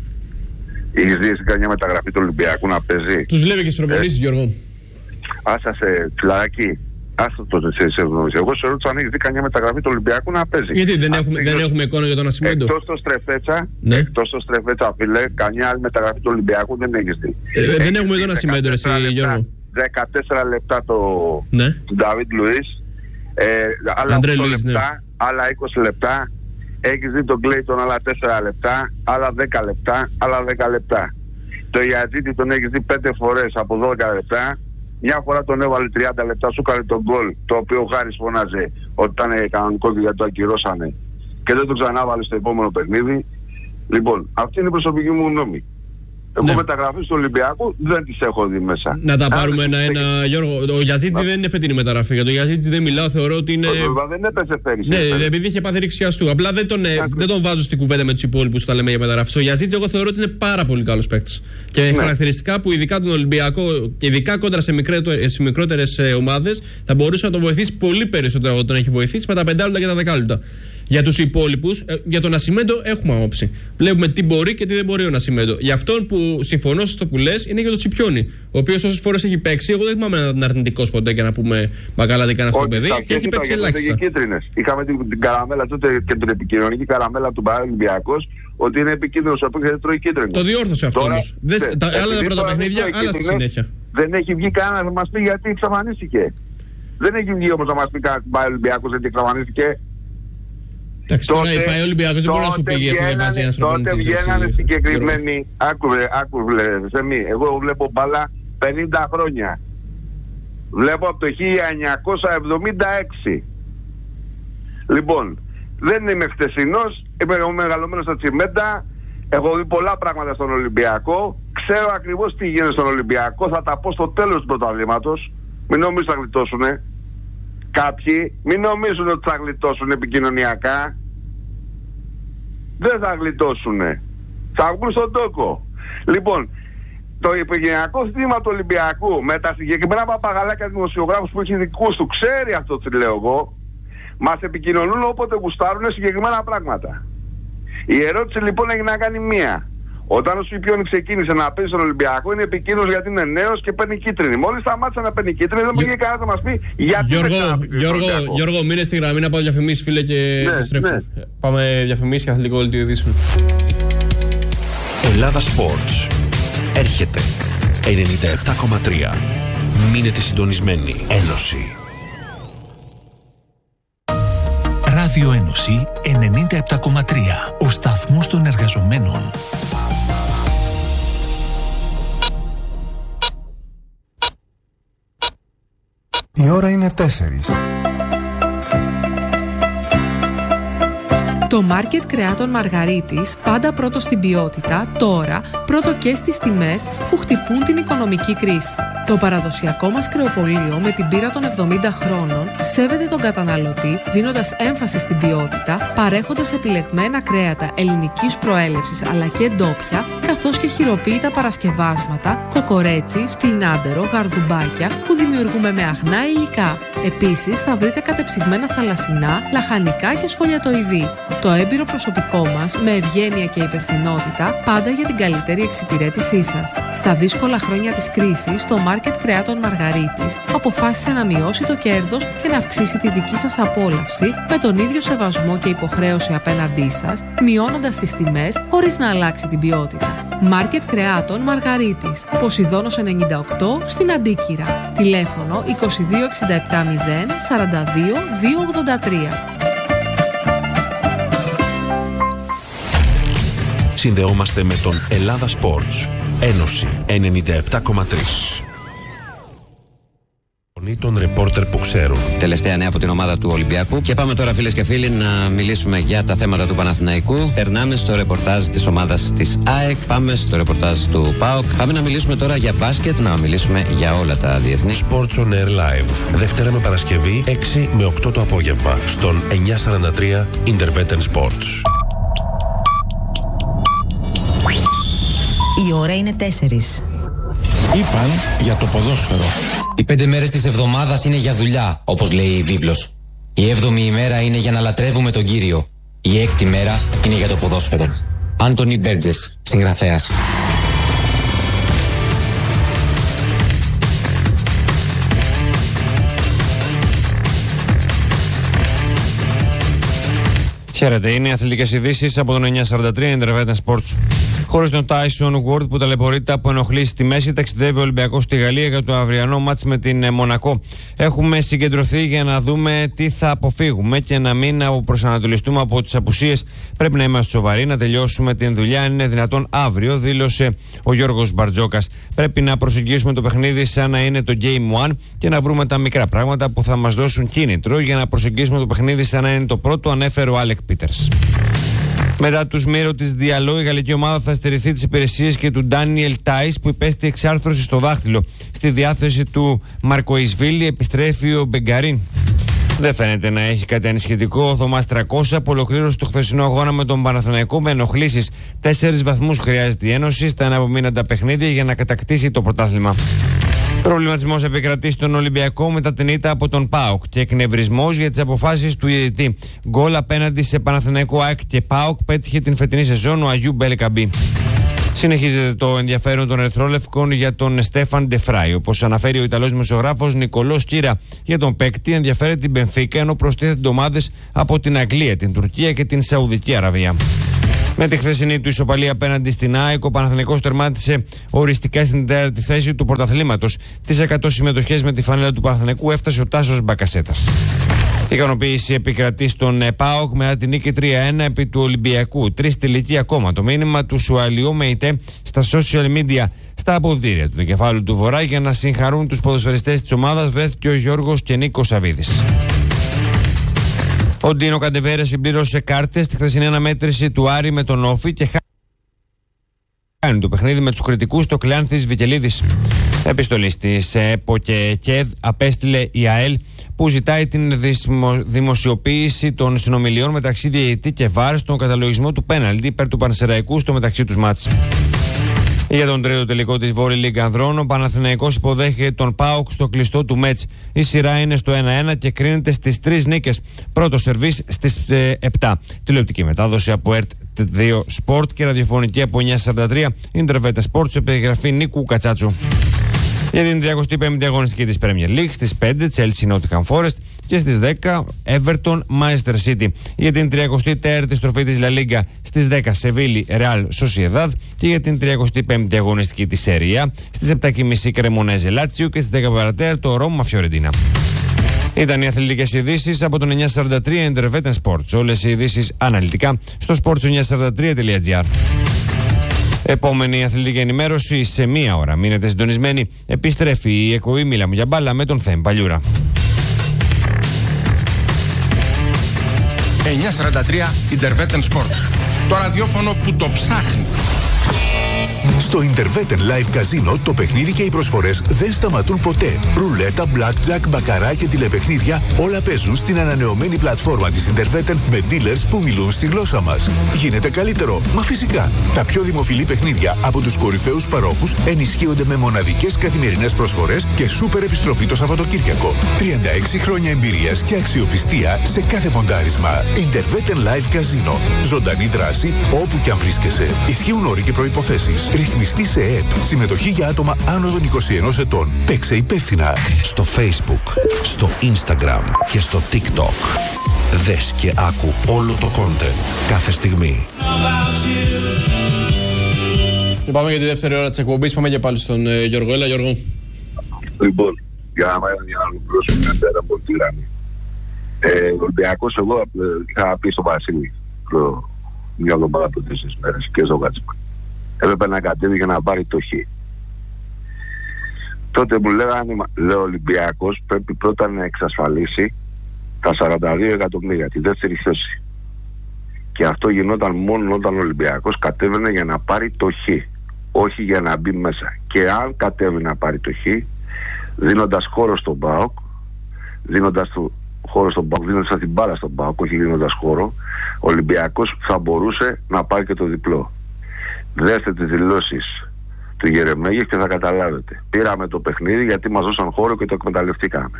Έχεις δει εσύ καμιά μεταγραφή του Ολυμπιακού να παίζει? Τους λέει και στις προπονήσεις, ε, Γιώργο. Άσα σε φιλαράκι. Άστο το σε γνώρισε. Εγώ σε ρώτησα αν έχει δει καμιά μεταγραφή του Ολυμπιακού να παίζει. Γιατί δεν έχουμε, δεν έχουμε εικόνα για τον Ασημέντο. Εκτός το Στρεφέτσα, ναι. εκτός το Στρεφέτσα, φίλε, καμιά άλλη μεταγραφή του Ολυμπιακού δεν έχεις δει. Ε, δεν έχει έχουμε τον Ασημέντο, εσύ Γιώργο. δεκατέσσερα λεπτά το ναι. Νταβίτ Λουίς, ε, άλλα οκτώ Λουίς, λεπτά, ναι. άλλα είκοσι λεπτά. Έχεις δει τον Κλέιτον άλλα τέσσερα λεπτά, άλλα δέκα λεπτά, άλλα δέκα λεπτά. Το Ιατζίτη τον έχεις δει πέντε φορές από δώδεκα λεπτά. Μια φορά τον έβαλε τριάντα λεπτά, σου έκανε τον γκολ, το οποίο ο Χάρης φωνάζε ότι ήταν κανονικό και γιατί το ακυρώσανε. Και δεν το ξανάβαλε στο επόμενο παιχνίδι. Λοιπόν, αυτή είναι η προσωπική μου γνώμη. Εγώ ναι. μεταγραφές του Ολυμπιακού δεν τις έχω δει μέσα. Να τα πάρουμε ένα-ένα, Γιώργο. Ο Γιαζίτζι να... δεν είναι φετινή μεταγραφή. Για τον Γιαζίτζι δεν μιλάω, θεωρώ ότι είναι. Ο, δεν έπεσε πέρυσι. Ναι, έπεσε. Επειδή είχε πάθει ρήξη Απλά δεν τον, δεν τον βάζω στην κουβέντα με τους υπόλοιπους που τα λέμε για μεταγραφές. Ο Γιαζίτζι, εγώ θεωρώ ότι είναι πάρα πολύ καλός παίκτης. Και ναι. χαρακτηριστικά που ειδικά τον Ολυμπιακό, ειδικά κόντρα σε, σε μικρότερες ομάδες, θα μπορούσε να τον βοηθήσει πολύ περισσότερο από τον έχει βοηθήσει με τα πεντάλεπτα και τα δεκάλεπτα. Για τους υπόλοιπους, για τον Ασημέντο έχουμε άποψη. Βλέπουμε τι μπορεί και τι δεν μπορεί ο Ασημέντο. Για αυτόν που συμφωνώ στο που λες είναι για τον Τσιπιόνι. Ο οποίος όσες φορές έχει παίξει, εγώ δεν θυμάμαι να είναι αρνητικός ποτέ και να πούμε μακάλα δεν κάνει αυτό το παιδί. Και έχει παίξει ελάχιστα. Είχαμε την, την καραμέλα τότε και την επικοινωνική καραμέλα του Παραολυμπιακός ότι είναι επικίνδυνος από και δεν τρώει κίτρινο. Το διόρθωσε αυτό όμως. Τα άλλα τα πρώτα παιχνίδια, άλλα στη συνέχεια. Δεν έχει βγει κανένα να μας πει γιατί εξαφανίστηκε. Δεν έχει βγει όμως να μας πει κανένα Παραολυμπιακός γιατί εξαφανίστηκε. Εντάξει, τώρα η ΠΑΕ Ολυμπιακός δεν μπορεί να σου πει γιατί δεν βάζει ένας προπονητής. Τότε βγαίνανε συγκεκριμένοι, άκουβε, Θέμη, εγώ βλέπω μπάλα πενήντα χρόνια. Βλέπω από το χίλια εννιακόσια εβδομήντα έξι. Λοιπόν, δεν είμαι χτεσινός, είμαι μεγαλωμένος στα τσιμέντα, έχω δει πολλά πράγματα στον Ολυμπιακό, ξέρω ακριβώς τι γίνεται στον Ολυμπιακό, θα τα πω στο τέλος του πρωταθλήματος, μην νομίζουν θα γλιτώσουνε. Κάποιοι μην νομίζουν ότι θα γλιτώσουν επικοινωνιακά. Δεν θα γλιτώσουν. Θα βγουν στον τόκο. Λοιπόν, το επικοινωνιακό θύμα του Ολυμπιακού με τα συγκεκριμένα παπαγαλάκια δημοσιογράφους που έχει δικούς του, ξέρει αυτό τι λέω εγώ, μας επικοινωνούν όποτε γουστάρουν συγκεκριμένα πράγματα. Η ερώτηση λοιπόν έχει να κάνει μία. Όταν ο Σιπιόνι ξεκίνησε να παίζει στον Ολυμπιακό, είναι επικίνδυνος γιατί είναι νέος και παίρνει κίτρινη. Μόλις σταμάτησε να παίρνει κίτρινη, δεν μπορεί κανένα να μας πει γιατί. Γιώργο, Γιώργο, Γιώργο, μείνε στη γραμμή να πάω διαφημίσεις, φίλε, και ναι, επιστρέφω. Ναι. Πάμε διαφημίσεις και αθλητικό δελτίο ειδήσεων. Ελλάδα Sports. Έρχεται. ενενήντα επτά κόμμα τρία. Μείνετε συντονισμένοι. Ένωση. Ράδιο Ένωση ενενήντα επτά κόμμα τρία. Ο σταθμός των εργαζομένων. Η ώρα είναι τέσσερις. Το μάρκετ κρεάτων Μαργαρίτης, πάντα πρώτο στην ποιότητα, τώρα πρώτο και στις τιμές που χτυπούν την οικονομική κρίση. Το παραδοσιακό μας κρεοπωλείο με την πείρα των εβδομήντα χρόνων σέβεται τον καταναλωτή, δίνοντας έμφαση στην ποιότητα, παρέχοντας επιλεγμένα κρέατα ελληνικής προέλευσης αλλά και ντόπια, καθώς και χειροποίητα παρασκευάσματα, κοκορέτσι, σπινάντερο, γαρδουμπάκια που δημιουργούμε με αγνά υλικά. Επίσης θα βρείτε κατεψυγμένα θαλασσινά, λαχανικά και σφολιατοειδή. Το έμπειρο προσωπικό μας, με ευγένεια και υπευθυνότητα, πάντα για την καλύτερη εξυπηρέτησή σας. Στα δύσκολα χρόνια της κρίσης, το μάρκετ κρεάτων Μαργαρίτης αποφάσισε να μειώσει το κέρδος και να αυξήσει τη δική σας απόλαυση με τον ίδιο σεβασμό και υποχρέωση απέναντί σας, μειώνοντας τις τιμές χωρίς να αλλάξει την ποιότητα. Μάρκετ κρεάτων Μαργαρίτης, Ποσειδώνος ενενήντα οκτώ στην Αντίκυρα. Τηλέφωνο είκοσι δύο εξήντα επτά μηδέν σαράντα δύο διακόσια ογδόντα τρία. Συνδεόμαστε με τον Ελλάδα Sports. Ένωση ενενήντα επτά κόμμα τρία. Των ρεπόρτερ που ξέρουν. Τελευταία νέα από την ομάδα του Ολυμπιακού. Και πάμε τώρα, φίλες και φίλοι, να μιλήσουμε για τα θέματα του Παναθηναϊκού. Περνάμε στο ρεπορτάζ της ομάδας της ΑΕΚ. Πάμε στο ρεπορτάζ του ΠΑΟΚ. Πάμε να μιλήσουμε τώρα για μπάσκετ, να μιλήσουμε για όλα τα διεθνή. Sports on Air Live. Δευτέρα με Παρασκευή, έξι με οκτώ το απόγευμα. Στον εννιακόσια σαράντα τρία Intervetten Sports. Η ώρα είναι τέσσερις. Είπαν για το ποδόσφαιρο. Οι πέντε μέρες της εβδομάδας είναι για δουλειά, όπως λέει η βίβλος. Η έβδομη ημέρα είναι για να λατρεύουμε τον Κύριο. Η έκτη μέρα είναι για το ποδόσφαιρο. Άντονι Μπέρτζες, συγγραφέας. Χαίρετε, είναι οι αθλητικές ειδήσεις από τον εννιακόσια σαράντα τρία Intervetten Sports. Χωρίς τον Tyson Ward που ταλαιπωρείται από ενοχλήσεις στη μέση, ταξιδεύει ο Ολυμπιακός στη Γαλλία για το αυριανό μάτς με την Μονακό. Έχουμε συγκεντρωθεί για να δούμε τι θα αποφύγουμε και να μην προσανατολιστούμε από τις απουσίες. Πρέπει να είμαστε σοβαροί, να τελειώσουμε την δουλειά. Αν είναι δυνατόν αύριο, δήλωσε ο Γιώργος Μπαρτζόκας. Πρέπει να προσεγγίσουμε το παιχνίδι σαν να είναι το Game One και να βρούμε τα μικρά πράγματα που θα μας δώσουν κίνητρο για να προσεγγίσουμε το παιχνίδι σαν να είναι το πρώτο, ανέφερε ο Άλεκ Πίτερς. Μετά τους Μύρο της Διαλό, η γαλλική ομάδα θα στερηθεί τις υπηρεσίες και του Ντάνιελ Τάις που υπέστη εξάρθρωση στο δάχτυλο. Στη διάθεση του Μαρκοϊσβίλη επιστρέφει ο Μπεγκαρίν. Δεν φαίνεται να έχει κάτι ανησυχητικό ο Θωμάς τριακόσια που ολοκλήρωσε το χθεσινό αγώνα με τον Παναθηναϊκό με ενοχλήσεις. Τέσσερις βαθμούς χρειάζεται η Ένωση στα εναπομείναντα παιχνίδια για να κατακτήσει το πρωτάθλημα. Προβληματισμός επικρατεί στον Ολυμπιακό μετά την ήττα από τον ΠΑΟΚ και εκνευρισμός για τις αποφάσεις του διαιτητή. Γκολ απέναντι σε Παναθηναϊκό ΑΕΚ και ΠΑΟΚ πέτυχε την φετινή σεζόν ο Αγιού Μπελεκαμπή. Συνεχίζεται το ενδιαφέρον των Ερυθρόλευκων για τον Στέφαν Ντεφράι. Όπως αναφέρει ο Ιταλός δημοσιογράφος Νικολός Κύρα, για τον παίκτη ενδιαφέρει την Μπενφίκα, ενώ προστίθενται ομάδες από την Αγγλία, την Τουρκία και την Σαουδική Αραβία. Με τη χθεσινή του ισοπαλία απέναντι στην ΑΕΚ, ο Παναθηναϊκός τερμάτισε οριστικά στην τέταρτη θέση του πρωταθλήματος. Τις εκατό συμμετοχές με τη φανέλα του Παναθηναϊκού έφτασε ο Τάσος Μπακασέτας. Η ικανοποίηση επικρατεί στον ΠΑΟΚ μετά την νίκη τρία ένα επί του Ολυμπιακού. Τρεις τελικοί ακόμα. Το μήνυμα του Σουαλιού Μεϊτέ στα social media, στα αποδυτήρια του δικεφάλου του Βορρά για να συγχαρούν τους ποδοσφαιριστές της ομάδας βρέθηκε ο Γιώργος και Νίκος Σαβίδης. Ο Ντίνο Καντεβέρα συμπλήρωσε κάρτες στη χθεσινή αναμέτρηση του Άρη με τον Όφη και χάνει το παιχνίδι με τους κριτικούς στο Κλεάνθης Βικελίδης. Επιστολή στις ΕΠΟ και ΚΕΔ απέστειλε η ΑΕΛ που ζητάει την δημοσιοποίηση των συνομιλιών μεταξύ διαιτητή και βάρ στον καταλογισμό του πέναλτι υπέρ του Πανσεραϊκού στο μεταξύ τους μάτς. Για τον τρίτο τελικό της Βόρειο Λίγκ Ανδρών, ο Παναθηναϊκός υποδέχεται τον ΠΑΟΚ στο κλειστό του Μέτς. Η σειρά είναι στο ένα ένα και κρίνεται στις τρεις νίκες. Πρώτο σερβίς στις ε, επτά. Τηλεοπτική μετάδοση από ΕΡΤ δύο Sport και ραδιοφωνική από εννιά σαράντα τρία Intervete Sport σε περιγραφή Νίκου Κατσάτσου. Για την τριακοστή πέμπτη αγωνιστική της Premier League στις πέντε Chelsea Nottingham Forest και στις δέκα Everton Manchester City. Για την τριακοστή τέταρτη στροφή της La Liga στις δέκα Σεβίλη Real Sociedad και για την τριακοστή πέμπτη αγωνιστική της Serie A στις επτά και μισή Cremonese Lazio και στις δέκα παρατέταρτο Roma Fiorentina. Ήταν οι αθλητικές ειδήσεις από τον εννιά σαράντα τρία Intervete Sports. Όλες οι ειδήσεις αναλυτικά στο sports εννιά σαράντα τρία τελεία τζι άρ. Επόμενη αθλητική ενημέρωση σε μία ώρα. Μείνετε συντονισμένοι. Επιστρέφει η εκπομπή Μίλαμε για μπάλα με τον Θέμ Παλιούρα. εννιά σαράντα τρία Intervete Sports. Το ραδιόφωνο που το ψάχνει. Στο Interveten Live Casino το παιχνίδι και οι προσφορές δεν σταματούν ποτέ. Ρουλέτα, blackjack, μπακαρά και τηλεπαιχνίδια όλα παίζουν στην ανανεωμένη πλατφόρμα της Interveten με dealers που μιλούν στη γλώσσα μας. Γίνεται καλύτερο, μα φυσικά. Τα πιο δημοφιλή παιχνίδια από τους κορυφαίους παρόχους ενισχύονται με μοναδικές καθημερινές προσφορές και σούπερ επιστροφή το Σαββατοκύριακο. τριάντα έξι χρόνια εμπειρίας και αξιοπιστία σε κάθε ποντάρισμα. Interveten Live Casino. Ζωντανή δράση όπου και αν βρίσκεσαι. Ισχύουν όροι και προϋποθέσεις. Ρυθμιστή σε ΕΕΠ. Συμμετοχή για άτομα άνω των είκοσι ενός ετών. Παίξε υπεύθυνα. Στο Facebook, στο Instagram και στο TikTok. Δες και άκου όλο το content κάθε στιγμή. Πάμε για τη δεύτερη ώρα της εκπομπής. Πάμε και πάλι στον ε, Γιώργο. Έλα Γιώργο. Λοιπόν, για να ολοκληρώσουμε μια τέρα από τη γραμμή. Ο Ολυμπιακός, εγώ είχα πει στο Βασίλη μια εβδομάδα από τέσσερις μέρες και στο Γάτσιμα. Έπρεπε να κατέβει για να πάρει το Χ. Τότε μου λέγανε, λέει ο Ολυμπιακός πρέπει πρώτα να εξασφαλίσει τα σαράντα δύο εκατομμύρια, τη δεύτερη θέση. Και αυτό γινόταν μόνο όταν ο Ολυμπιακός κατέβαινε για να πάρει το Χ, όχι για να μπει μέσα. Και αν κατέβει να πάρει το Χ, δίνοντας χώρο στον ΠΑΟΚ, δίνοντας το χώρο στον ΠΑΟΚ, δίνοντας την μπάλα στον ΠΑΟΚ, όχι δίνοντας χώρο, ο Ολυμπιακός θα μπορούσε να πάρει και το διπλό. Δέστε τις δηλώσεις του Γερεμέγεφ και θα καταλάβετε. Πήραμε το παιχνίδι γιατί μας δώσαν χώρο και το εκμεταλλευτήκαμε.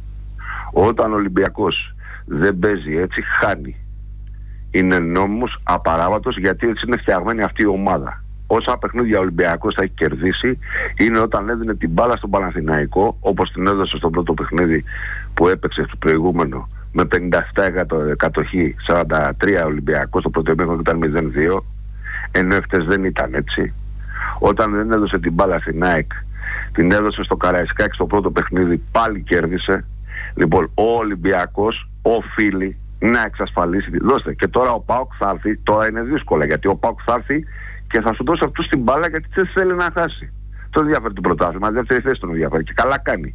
Όταν ο Ολυμπιακός δεν παίζει έτσι, χάνει. Είναι νόμιμος, απαράβατος, γιατί έτσι είναι φτιαγμένη αυτή η ομάδα. Όσα παιχνίδια ο Ολυμπιακός θα έχει κερδίσει είναι όταν έδινε την μπάλα στον Παναθηναϊκό, όπως την έδωσε στο πρώτο παιχνίδι που έπαιξε στο προηγούμενο με πενήντα επτά τοις εκατό κατοχή, σαράντα τρία Ολυμπιακός, το πρώτο ημίχρονο ήταν μηδέν δύο. Ενώ εχθές δεν ήταν έτσι. Όταν δεν έδωσε την μπάλα στην ΑΕΚ, την έδωσε στο Καραϊσκάκη στο πρώτο παιχνίδι, πάλι κέρδισε. Λοιπόν, ο Ολυμπιακός οφείλει να εξασφαλίσει. Δώστε, και τώρα ο ΠΑΟΚ θα έρθει. Τώρα είναι δύσκολα γιατί ο ΠΑΟΚ θα έρθει και θα σου δώσει αυτούς την μπάλα γιατί δεν θέλει να χάσει. Τον ενδιαφέρει το πρωτάθλημα, δεν θέλει θέση τον ενδιαφέρει και καλά κάνει.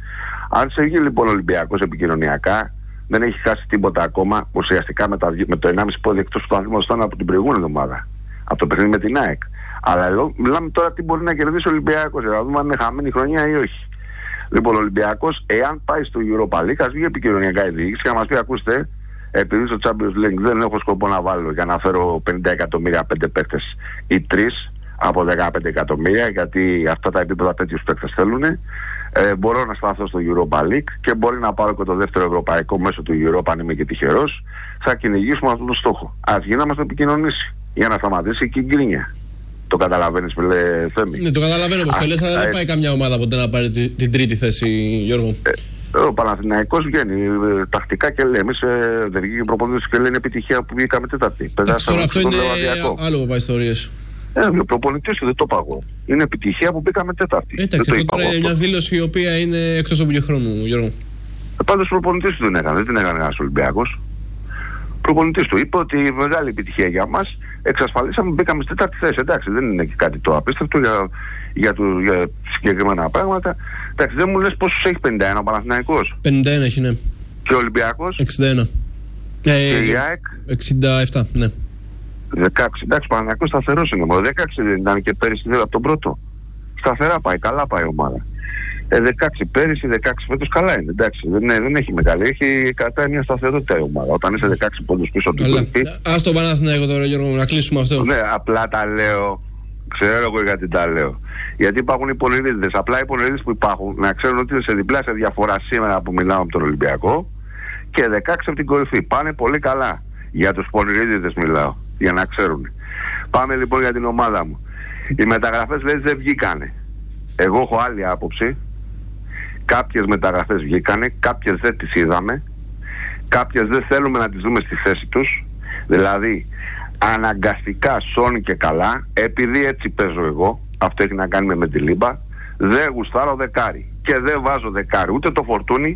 Αν σε βγει λοιπόν ο Ολυμπιακός επικοινωνιακά, δεν έχει χάσει τίποτα ακόμα ουσιαστικά με, τα, με το ενάμιση πόδι εκτός του πρωταθλήματος ήταν από την προηγούμενη εβδομάδα. Από το παιχνίδι με την ΑΕΚ. Αλλά εδώ μιλάμε τώρα τι μπορεί να κερδίσει ο Ολυμπιακός, για να δούμε αν είναι χαμένη χρονιά ή όχι. Λοιπόν, ο Ολυμπιακός, εάν πάει στο Europa League, ας βγει επικοινωνιακά η διοίκηση και να μας πει: ακούστε, επειδή στο Champions League δεν έχω σκοπό να βάλω για να φέρω πενήντα εκατομμύρια πέντε παίκτες ή τρεις από δεκαπέντε εκατομμύρια, γιατί αυτά τα επίπεδα τέτοιους παίκτες θέλουν. Ε, μπορώ να σταθώ στο Europa League και μπορεί να πάρω και το δεύτερο ευρωπαϊκό μέσω του Europa, αν είμαι και τυχερός. Θα κυνηγήσουμε αυτόν τον στόχο. Ας βγει να μας το επικοινωνήσει για να σταματήσει και η γκρίνια. Το καταλαβαίνεις, φίλε Θέμη? Ναι, το καταλαβαίνω πως θέλεις, αλλά δεν πάει καμιά ομάδα ποτέ να πάρει την, την τρίτη θέση, Γιώργο. Ε, ο Παναθηναϊκός βγαίνει ε, τακτικά και λέει: εμείς ε, δεν βγήκε προπονητής και λένε επιτυχία που βγήκαμε τέταρτη. Τώρα αυτό είναι άλλο που πάει ιστορίες. Ε, ο προπονητής του δεν το παγώ. Είναι επιτυχία που μπήκαμε τέταρτη. Εντάξει, αυτό τώρα είναι μια δήλωση η οποία είναι εκτός από και χρόνου, Γιώργο. Ε, πάντως ο προπονητής του δεν έκανε, δεν την έκανε ένας Ολυμπιακός. Ο προπονητής του είπε ότι μεγάλη επιτυχία για μας, εξασφαλίσαμε, μπήκαμε στη τέταρτη θέση. Εντάξει, δεν είναι και κάτι το απίστευτο για, για, του, για συγκεκριμένα πράγματα. Εντάξει, δεν μου λες πόσους έχει, πενήντα ένα ο Παναθηναϊκός? πενήντα ένα έχει, ναι. Και ο Ολυμπιακός? εξήντα ένα. Και ε, η ΑΕΚ? εξήντα επτά, ναι. δεκαέξι. Εντάξει, ο Παναθηναϊκός σταθερός είναι. Ο δεκαέξι δεν ήταν και πέρυσι από τον πρώτο? Σταθερά πάει, καλά πάει η ομάδα. Ε, δεκαέξι πέρυσι, δεκαέξι φέτος καλά είναι. Εντάξει, δεν, δεν έχει μεγάλη. Έχει κατά μια σταθερότητα η ομάδα. Όταν είσαι δεκαέξι πόντους πίσω από την κορυφή. Ας το Παναθηναϊκό τώρα, Γιώργο, να κλείσουμε αυτό. Ναι, απλά τα λέω. Ξέρω εγώ γιατί τα λέω. Γιατί υπάρχουν οι πονηρίδες. Απλά οι πονηρίδες που υπάρχουν να ξέρουν ότι είναι σε διπλάσια διαφορά σήμερα που μιλάμε από τον Ολυμπιακό και δεκαέξι από την κορυφή. Πάνε πολύ καλά. Για τους πονηρίδες μιλάω. για να ξέρουν. Πάμε λοιπόν για την ομάδα μου. Οι μεταγραφές λέει δεν βγήκανε. Εγώ έχω άλλη άποψη. Κάποιες μεταγραφές βγήκανε, κάποιες δεν τις είδαμε, κάποιες δεν θέλουμε να τις δούμε στη θέση τους. Δηλαδή αναγκαστικά σώνει και καλά, επειδή έτσι παίζω εγώ, αυτό έχει να κάνει με, με τη Λίμπα, δεν γουστάρω δεκάρι και δεν βάζω δεκάρι ούτε το Φορτούνι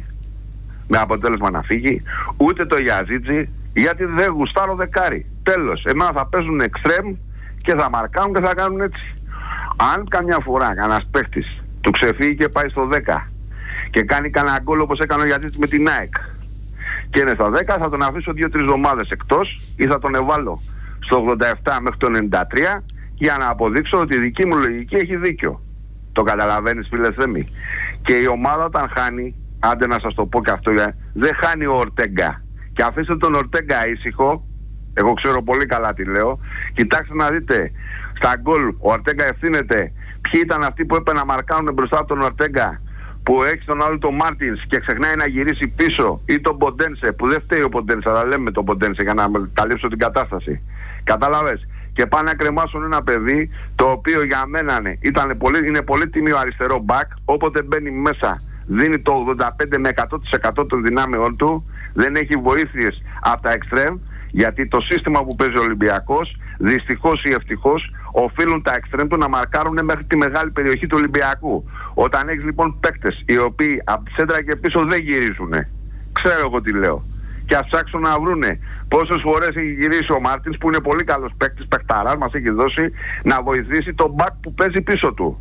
με αποτέλεσμα να φύγει, ούτε το Γιαζίτζι, γιατί δεν γουστάρω δεκάρι. Τέλος, εμένα θα παίζουν εξτρέμ και θα μαρκάνουν και θα κάνουν έτσι. Αν καμιά φορά κανένας παίχτης του ξεφύγει και πάει στο δέκα και κάνει κανένα γκολ όπως έκανε ο Γιαζίτζι με την ΑΕΚ και είναι στα δέκα, θα τον αφήσω δύο τρεις εβδομάδες εκτός ή θα τον εβάλω στο ογδόντα επτά μέχρι το ενενήντα τρία για να αποδείξω ότι η δική μου λογική έχει δίκιο. Το καταλαβαίνεις, φίλε Θέμη? Και η ομάδα όταν χάνει, άντε να σας το πω και αυτό, δεν χάνει ο Ορτέγκα. Και αφήστε τον Ορτέγκα ήσυχο, εγώ ξέρω πολύ καλά τι λέω. Κοιτάξτε να δείτε, στα γκολ ο Ορτέγκα ευθύνεται. Ποιοι ήταν αυτοί που έπαιρναν να μαρκάνουν μπροστά από τον Ορτέγκα, που έχει τον άλλο τον Μάρτινς και ξεχνάει να γυρίσει πίσω, ή τον Ποντένσε, που δεν φταίει ο Ποντένσε, αλλά λέμε τον Ποντένσε για να καλύψω την κατάσταση. Κατάλαβες? Και πάνε να κρεμάσουν ένα παιδί το οποίο για μένα είναι, ήταν πολύ, είναι πολύ τίμιο αριστερό μπακ, όποτε μπαίνει μέσα δίνει το ογδόντα πέντε με εκατό τοις εκατό των δυνάμεων του, δεν έχει βοήθειες από τα εξτρέμ, γιατί το σύστημα που παίζει ο Ολυμπιακός, δυστυχώς ή ευτυχώς, οφείλουν τα εξτρέμ του να μαρκάρουν μέχρι τη μεγάλη περιοχή του Ολυμπιακού. Όταν έχεις λοιπόν παίκτες οι οποίοι από τη σέντρα και πίσω δεν γυρίζουν, ξέρω εγώ τι λέω, και ας ψάξουν να βρούνε πόσες φορές έχει γυρίσει ο Μάρτινς, που είναι πολύ καλός παίκτης, παικταράς, μας έχει δώσει να βοηθήσει τον μπακ που παίζει πίσω του.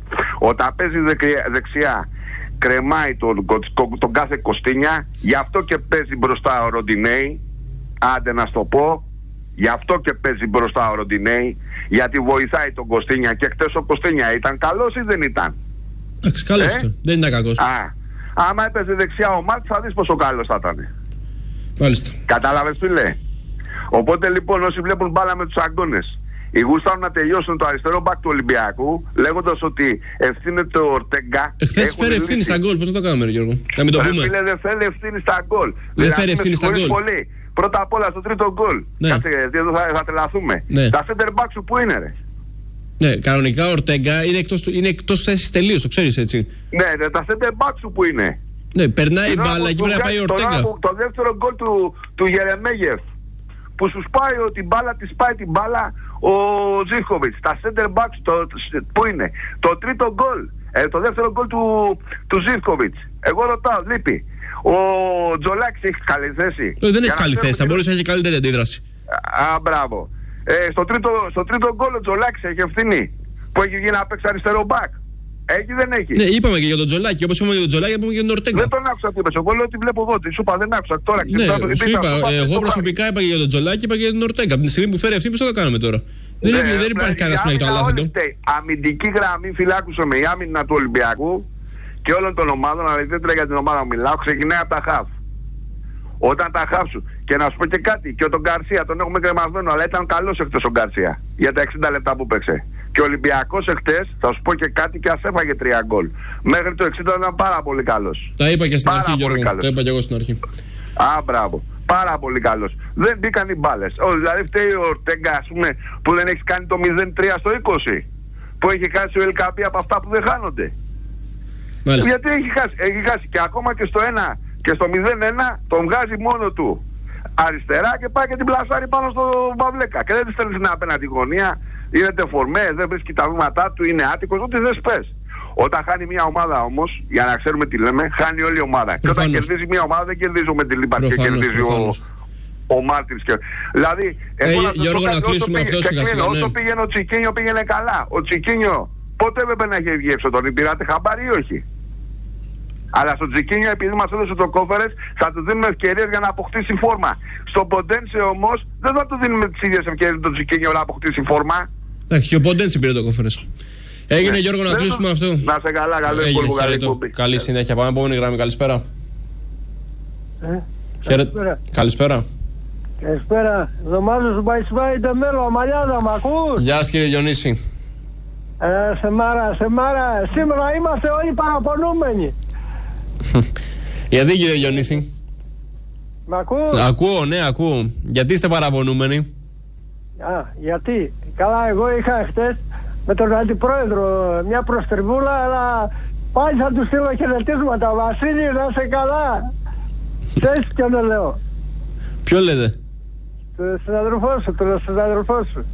Όταν παίζει δεξιά, δεξιά κρεμάει τον, τον, τον, τον κάθε Κωστίνια, γι' αυτό και παίζει μπροστά ο Ροντινέη, άντε να στο πω, γι' αυτό και παίζει μπροστά ο Ροντινέη, γιατί βοηθάει τον Κωστίνια. Και χτες ο Κωστίνια ήταν καλός ή δεν ήταν? Εντάξει, καλός ε? ήταν, δεν ήταν κακός. Α, άμα έπαιζε δεξιά ο Μάρτ θα δεις πόσο καλός θα ήταν. Μάλιστα. Κατάλαβες τι λέει? Οπότε λοιπόν όσοι βλέπουν μπάλα με τους αγκώνες, οι γούσταρουν να τελειώσουν το αριστερό μπακ του Ολυμπιακού, λέγοντας ότι ευθύνεται ο Ορτέγκα. Εχθές φέρε ευθύνη στα γκολ, πώς να το κάνουμε, Γιώργο? Να μην το πούμε. Φίλε, δεν θέλει ευθύνη στα γκολ. Δεν φέρε ευθύνη στα γκολ. Πρώτα απ' όλα στο τρίτο γκολ. Ναι. Κάτσε, εδώ θα, θα τρελαθούμε. Ναι. Τα center back σου που είναι, ρε? Ναι, κανονικά ο Ορτέγκα είναι εκτός, είναι εκτός θέσης τελείως, το ξέρεις έτσι. Ναι, ναι, τα center back σου που είναι. Ναι, περνάει η μπάλα και πρέπει να πάει ο Ορτέγκα. Το, το δεύτερο γκολ του, του Γερεμέγεφ, που σου σπάει ότι μπάλα, τη σπάει την μπάλα ο Ζίχοβιτς. Τα center back το, που είναι. Το τρίτο γκολ, ε, το δεύτερο γκολ του, του Ζίχοβιτς. Εγώ ρωτάω, λείπει. Ο Τζολάκης έχει καλή θέση. Ε, δεν έχει καλή θέση, θα μπορούσε να έχει καλύτερη αντίδραση. Α, μπράβο. Ε, στο, τρίτο, στο τρίτο γκολ ο Τζολάκης έχει ευθύνη, που έχει βγει να παίξει αριστερό μπακ. Έχει δεν έχει? Ναι, είπαμε και για τον Τζολάκη, όπως είπαμε για τον Τζολάκη, είπαμε και για τον Ορτέγκα. Δεν τον άκουσα τι είπες, εγώ λέω ότι βλέπω εδώ, τι σου είπα, δεν άκουσα τώρα. Ναι, σου, σου είπα, είπα, εγώ προσωπικά είπα και για τον Τζολάκη, είπα και για τον Ορτέγκα. Από τη στιγμή που φέρει αυτή, πώς θα το κάνουμε τώρα? Ναι, δεν, δεν υπάρχει κανένα που να έχει το αλάθητο. Αμυντική γραμμή, φυλάκουσε με, η άμυνα του Ολυμπιακού και όλων των ομάδων, αλλά ιδιαίτερα για την ομάδα μου μιλάω, ξεκινάει από τα χαφ. Όταν τα χαφ σου, και να σου πω και κάτι, και τον Γκαρσία τον έχουμε κρεμασμένο, αλλά ήταν καλός εχθές ο Γκαρσία για τα εξήντα λεπτά που παίξε. Και ο Ολυμπιακός εχθές, θα σου πω και κάτι, και ας έφαγε τρία γκολ. Μέχρι το εξήντα ήταν πάρα πολύ καλός. Τα είπα και στην πάρα αρχή, Γιώργο. Τα είπα και εγώ στην αρχή. Α, μπράβο. Πάρα πολύ καλός. Δεν μπήκαν οι μπάλες. Ο, δηλαδή φταίει ο Ορτέγκα, ας πούμε, που δεν έχει κάνει το μηδέν τρία στο είκοσι. Που έχει χάσει ο Ελκαπή από αυτά που δεν χάνονται. Μάλιστα. Γιατί έχει χάσει, έχει χάσει και ακόμα και στο ένα και στο μηδέν ένα τον βγάζει μόνο του αριστερά και πάει και την πλασάρει πάνω στο Παυλέκα. Και δεν τη στέλνει στην απέναντι γωνία. Είναι τεφορμέ, δεν βρίσκει τα βήματά του, είναι άτυχος, ό,τι δεν σπες. Όταν χάνει μια ομάδα όμως, για να ξέρουμε τι λέμε, χάνει όλη η ομάδα. Προφανώς. Και όταν κερδίζει μια ομάδα, δεν κερδίζει με τη Λίμπα και κερδίζει ο, ο Μάρτινς. Και... Δηλαδή, εγώ να Γιώργο, να κλείσουμε αυτό σιγά σιγά. Όσο πήγαινε ο Τσικίνιο, πήγαινε καλά. Ο Τσικίνιο πότε έπρεπε να έχει βγει έξω, τον πήρατε χαμπάρι ή όχι? Αλλά στο Τσικίνιο, επειδή μας έδωσε το κόφερες, θα του δίνουμε ευκαιρίες για να αποκτήσει φόρμα. Στο Ποντένσε όμως, δεν θα του δίνουμε τις ίδιες ευκαιρίες με τον Τσικίνιο να αποκτήσει φόρμα. Εντάξει, και ο Ποντένσε πήρε το κόφερες. Έγινε, ναι, Γιώργο, να δεν κλείσουμε αυτό. Να σε καλά, καλό υπόλοιπο, καλή εκπομπή. Καλή συνέχεια. Πάμε επόμενη γραμμή. Καλησπέρα. Ε, καλησπέρα. Καλησπέρα. Καλησπέρα. Εβδομάδα σου πάει σπάει το μέλλον, Μαλιάδα, μ' ακούς? Γεια σας, κύριε Διονύση. Ε, σε μάρα, σε μάρα. Σήμερα είμαστε όλοι παραπονούμενοι. Γιατί, κύριε Διονύση? Μ' ακούς? Ακούω, ναι, ακούω. Γιατί είστε παραπονούμενοι? Α, γιατί. Καλά, εγώ είχα χτες με τον αντιπρόεδρο μια προστριβούλα, αλλά πάλι θα του στείλω χαιρετίσματα. Βασίλη, να είσαι καλά. Ξέρεις ποιον λέω? Ποιο λέτε? Τον συναδελφό σου, τον συναδελφό σου.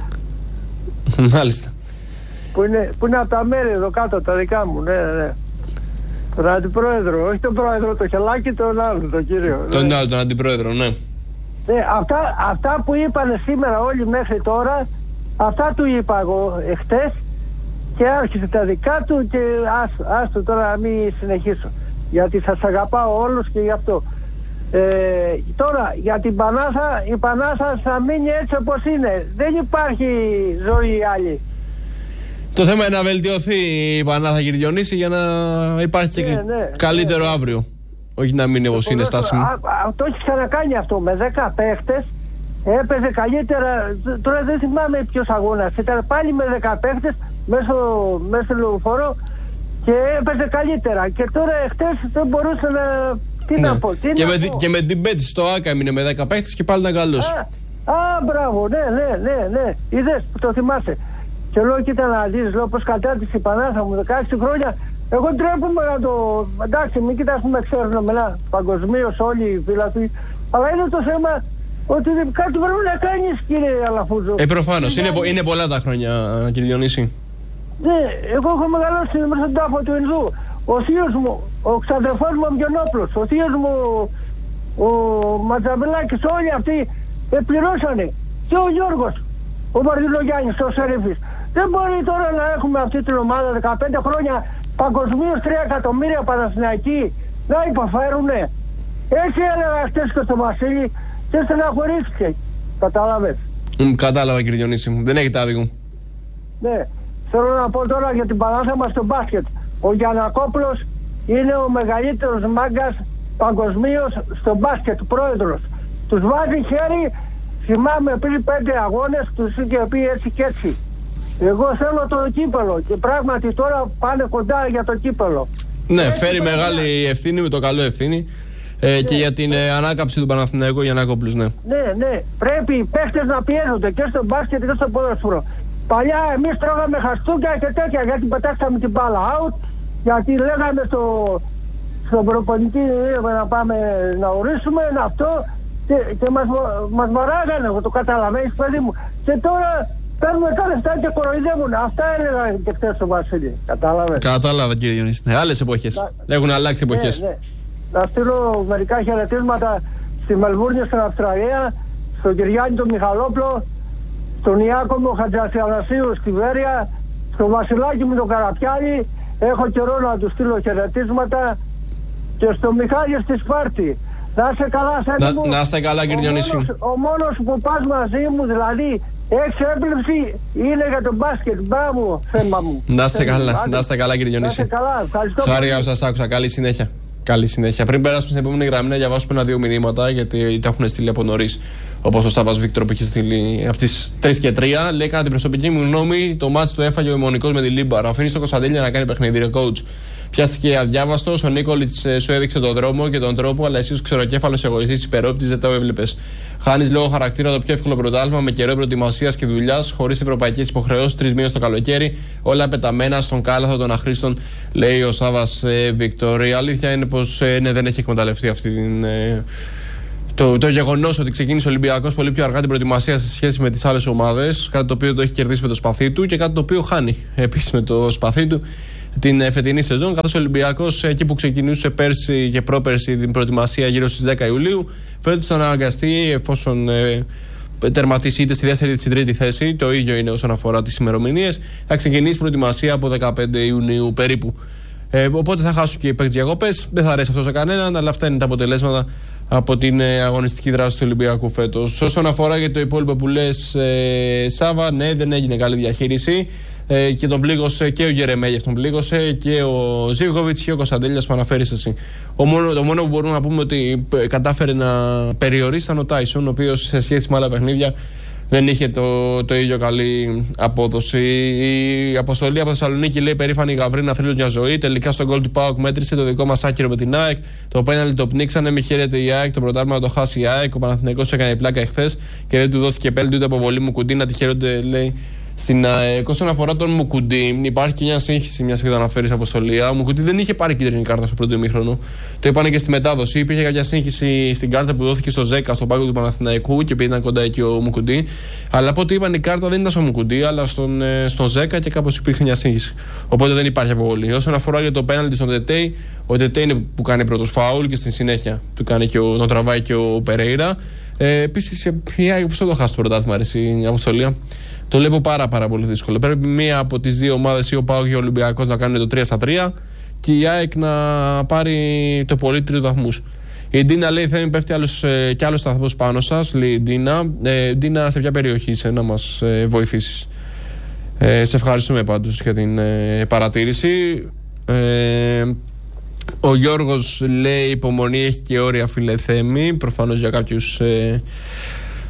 Μάλιστα. Που είναι, που είναι από τα μέρη εδώ κάτω, τα δικά μου, ναι, ναι. Τον αντιπρόεδρο, όχι τον πρόεδρο, το χελάκι, τον άλλο, τον κύριο. Τον ναι. άλλο, τον αντιπρόεδρο, ναι. Ναι, αυτά, αυτά που είπαν σήμερα όλοι μέχρι τώρα, αυτά του είπα εγώ εχθές και άρχισε τα δικά του και άστο, άστο τώρα να μην συνεχίσω. Γιατί σας αγαπάω όλους και γι' αυτό. Ε, τώρα για την Πανάθα, η Πανάθα θα μείνει έτσι όπως είναι. Δεν υπάρχει ζωή άλλη. Το θέμα είναι να βελτιωθεί η Πανάθα, κύριε Διονύση, για να υπάρχει και ναι, ναι, καλύτερο ναι, αύριο. Όχι να μείνει όπως είναι στάσιμο. Το έχει ξανακάνει αυτό με δέκα παίχτες. Έπαιζε καλύτερα. Τώρα δεν θυμάμαι ποιος αγώνας. Ήταν πάλι με δέκα παίχτες μέσω, μέσω λεωφορώ και έπαιζε καλύτερα. Και τώρα εχθές δεν μπορούσε να. Τι ναι. να πω, τι και, να με, πω. και με την Πέτση στο Άκα έμεινε με δέκα παίχτες και πάλι ήταν καλός. Α, α, μπράβο, ναι, ναι, ναι, ναι. Είδες που το θυμάσαι. Και λέω, κοίτα να δεις, λέω πως κατάρτισε η Πανάθα μου δεκαέξι χρόνια. Εγώ τρέπομαι να το. Εντάξει, μην κοιτάς που με ξέρουν εμένα παγκοσμίως όλοι οι φίλαθλοι. Αλλά είναι το θέμα ότι κάτι πρέπει να κάνεις, κύριε Αλαφούζο. Ε, προφανώς. Είναι, είναι πολλά τα χρόνια, κύριε Διονύση. Ναι, εγώ έχω μεγαλώσει μέσα στον τάφο του Ινδού. Ο θείος μου, ο ξαδερφός μου ο Μιονόπλος, ο θείος μου ο Ματζαβελάκης, όλοι αυτοί ε, πληρώσανε. Και ο Γιώργος, ο Βαρδινογιάννης, ο Σερίφης. Δεν μπορεί τώρα να έχουμε αυτή την ομάδα δεκαπέντε χρόνια παγκοσμίως τρία εκατομμύρια Παναθηναϊκοί να υποφέρουνε. Έτσι έλεγα χτες και στο Βασίλη και στεναχωρήθηκε. Κατάλαβες. Mm, κατάλαβα, κύριε Διονύση μου. Δεν έχετε άδικο. Ναι. Θέλω να πω τώρα για την Πανάθα μας στο μπάσκετ. Ο Γιαννακόπουλος είναι ο μεγαλύτερος μάγκας παγκοσμίως στο μπάσκετ, πρόεδρος. Τους βάζει χέρι, θυμάμαι πριν πέντε αγώνες, τους είχε πει έτσι και έτσι. Εγώ θέλω το κύπελο και πράγματι τώρα πάνε κοντά για το κύπελο. Ναι, έτσι, φέρει μεγάλη ευθύνη, με το καλό ευθύνη ε, ναι, και για την ε, ανάκαμψη του Παναθηναϊκού Γιαννακόπουλος, ναι. Ναι, ναι, πρέπει οι παίχτες να πιέζονται και στο μπάσκετ και στο ποδόσφαιρο. Παλιά εμείς τρώγαμε χαστούκια και τέτοια γιατί πετάξαμε την μπάλα out, γιατί λέγαμε στο, στον προπονητή να πάμε να ορίσουμε ένα αυτό και, και μας, μας μαράγανε, εγώ το καταλαβαίνεις παιδί μου. Και τώρα παίρνουμε τα λεφτά και κοροϊδεύουν. Αυτά έλεγα και χτες στο Βασίλη. Κατάλαβε. Κατάλαβα, κύριε Διονύση. Ναι, άλλες εποχές. Να... Έχουν αλλάξει εποχές. Ναι, ναι. Να στείλω μερικά χαιρετίσματα στη Μελβούρνη, στην Αυστραλία, στον Κυριάννη τον Μιχαλόπλο, στον Ιάκωμο Χατζασιανασίου στη Βέρεια, στον Βασιλάκη μου τον Καραπιάλη. Έχω καιρό να του στείλω χαιρετίσματα και στον Μιχάλη στη Σπάρτη. Να είστε καλά, Σέντε μου. Να είστε καλά, κύριε Διονύση. Ο μόνος που πας μαζί μου, δηλαδή, έχεις έμπλευση, είναι για τον μπάσκετ. Μπράβο, θέμα μου. Να είστε καλά, να είστε καλά, κύριε Διονύση. Να είστε καλά, ευχαριστώ. Χάρηκα που σας άκουσα. Καλή συνέχεια. Καλή συνέχεια. Πριν περάσουμε στην επόμενη γραμμή, να διαβάσουμε ένα-δύο μηνύματα, γιατί τα έχουν στείλει από νωρίς. Όπως ο Στάβας Βίκτορ που είχε στείλει από τις τρεις και τρία. Λέει: κατά την προσωπική μου γνώμη, το μάτς το έφαγε ο Αιμονικός με τη Λίμπαρα. Αφήνει τον Κωνσταντέλια να κάνει παιχνίδι. Ρε coach. Πιάστηκε αδιάβαστος. Ο Νίκολιτς σου έδειξε τον δρόμο και τον τρόπο, αλλά εσύ ως ξεροκέφαλος εγωιστής υπερόπτης δεν το έβλεπες. Χάνεις λόγω χαρακτήρα το πιο εύκολο πρωτάθλημα με καιρό προετοιμασίας και δουλειάς, χωρίς ευρωπαϊκές υποχρεώσεις, τρεις μήνες το καλοκαίρι, όλα πεταμένα στον κάλαθο των αχρήστων, λέει ο Σάβας ε, Βίκτορ. Η αλήθεια είναι πως ε, ναι, δεν έχει εκμεταλλευτεί αυτή την. Ε, Το, το γεγονός ότι ξεκίνησε ο Ολυμπιακός πολύ πιο αργά την προετοιμασία σε σχέση με τις άλλες ομάδες, κάτι το οποίο το έχει κερδίσει με το σπαθί του και κάτι το οποίο χάνει επίσης με το σπαθί του την φετινή σεζόν, καθώς ο Ολυμπιακός εκεί που ξεκινούσε πέρσι και πρόπερσι την προετοιμασία γύρω στις δέκα Ιουλίου, φέτος θα αναγκαστεί, εφόσον ε, τερματίσει είτε στη δεύτερη είτε στην τρίτη θέση, το ίδιο είναι όσον αφορά τις ημερομηνίες, θα ξεκινήσει προετοιμασία από δεκαπέντε Ιουνίου περίπου. Ε, οπότε θα χάσουν και οι παίκτες διακοπές, δεν θα αρέσει αυτό σε κανέναν, αλλά αυτά είναι τα αποτελέσματα από την ε, αγωνιστική δράση του Ολυμπιακού φέτος. Όσον αφορά για το υπόλοιπο που λες, ε, Σάβα, ναι, δεν έγινε καλή διαχείριση ε, και τον πλήγωσε και ο Γερεμέγεφ τον πλήγωσε και ο Ζίβκοβιτς και ο Κωνσταντέλιας που αναφέρεις εσύ. Ο μόνο, το μόνο που μπορούμε να πούμε ότι κατάφερε να περιορίσει ήταν ο Τάισον, ο οποίος σε σχέση με άλλα παιχνίδια δεν είχε το, το ίδιο καλή απόδοση. Η Αποστολή από Θεσσαλονίκη λέει: περήφανη Γαβρίνα, θρύλος μια ζωή. Τελικά στον γκολ του ΠΑΟΚ μέτρησε το δικό μας άκυρο με την ΑΕΚ. Το πέναλτι το πνίξανε, μη χαίρεται η ΑΕΚ. Το πρωτάθλημα το χάσει η ΑΕΚ. Ο Παναθηναϊκός έκανε πλάκα εχθές και δεν του δόθηκε πέναλτι ούτε αποβολή μου κουντί. Να τη χαίρονται, λέει, στην ΑΕΚ. Όσον αφορά τον Μουκουντή, υπάρχει και μια σύγχυση, μια και το αναφέρει Αποστολή. Ο Μουκουντή δεν είχε πάρει κίτρινη κάρτα στο πρώτο ημίχρονο. Το είπανε και στη μετάδοση. Υπήρχε κάποια σύγχυση στην κάρτα που δόθηκε στο Ζέκα, στον πάγκο του Παναθηναϊκού και επειδή ήταν κοντά εκεί ο Μουκουντή. Αλλά από ό,τι είπαν η κάρτα δεν ήταν στο Μουκουντή, αλλά στον, στον Ζέκα και κάπως υπήρχε μια σύγχυση. Οπότε δεν υπάρχει αποβολή. Όσον αφορά για το πέναλτι στον Τετέι, ο Τετέι είναι που κάνει πρώτος φάουλ και στη συνέχεια του κάνει και ο, τον τραβάει και ο Περέιρα. Ε, Επίσης, η ΑΕΚ πώς θα το χάσει το πρωτάθλημα, η Αποστολή. Το βλέπω πάρα, πάρα πολύ δύσκολο. Πρέπει μία από τις δύο ομάδες, ή ο ΠΑΟΚ ή ο Ολυμπιακός, να κάνουν το τρία στα τρία και η ΑΕΚ να πάρει το πολύ τρεις βαθμούς. Η Ντίνα λέει: θα πέφτει άλλος, ε, κι άλλος σταθμός πάνω σας. Λέει η Ντίνα. Ε, Ντίνα, σε ποια περιοχή είσαι να μας ε, βοηθήσεις? Ε, σε ευχαριστούμε πάντως για την ε, παρατήρηση. Ε, ο Γιώργος λέει: υπομονή έχει και όρια, φίλε Θέμη. Προφανώς για κάποιους ε,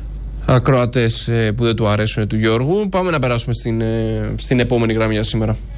ακροατές ε, που δεν του αρέσουν του Γιώργου. Πάμε να περάσουμε στην, ε, στην επόμενη γραμμή για σήμερα.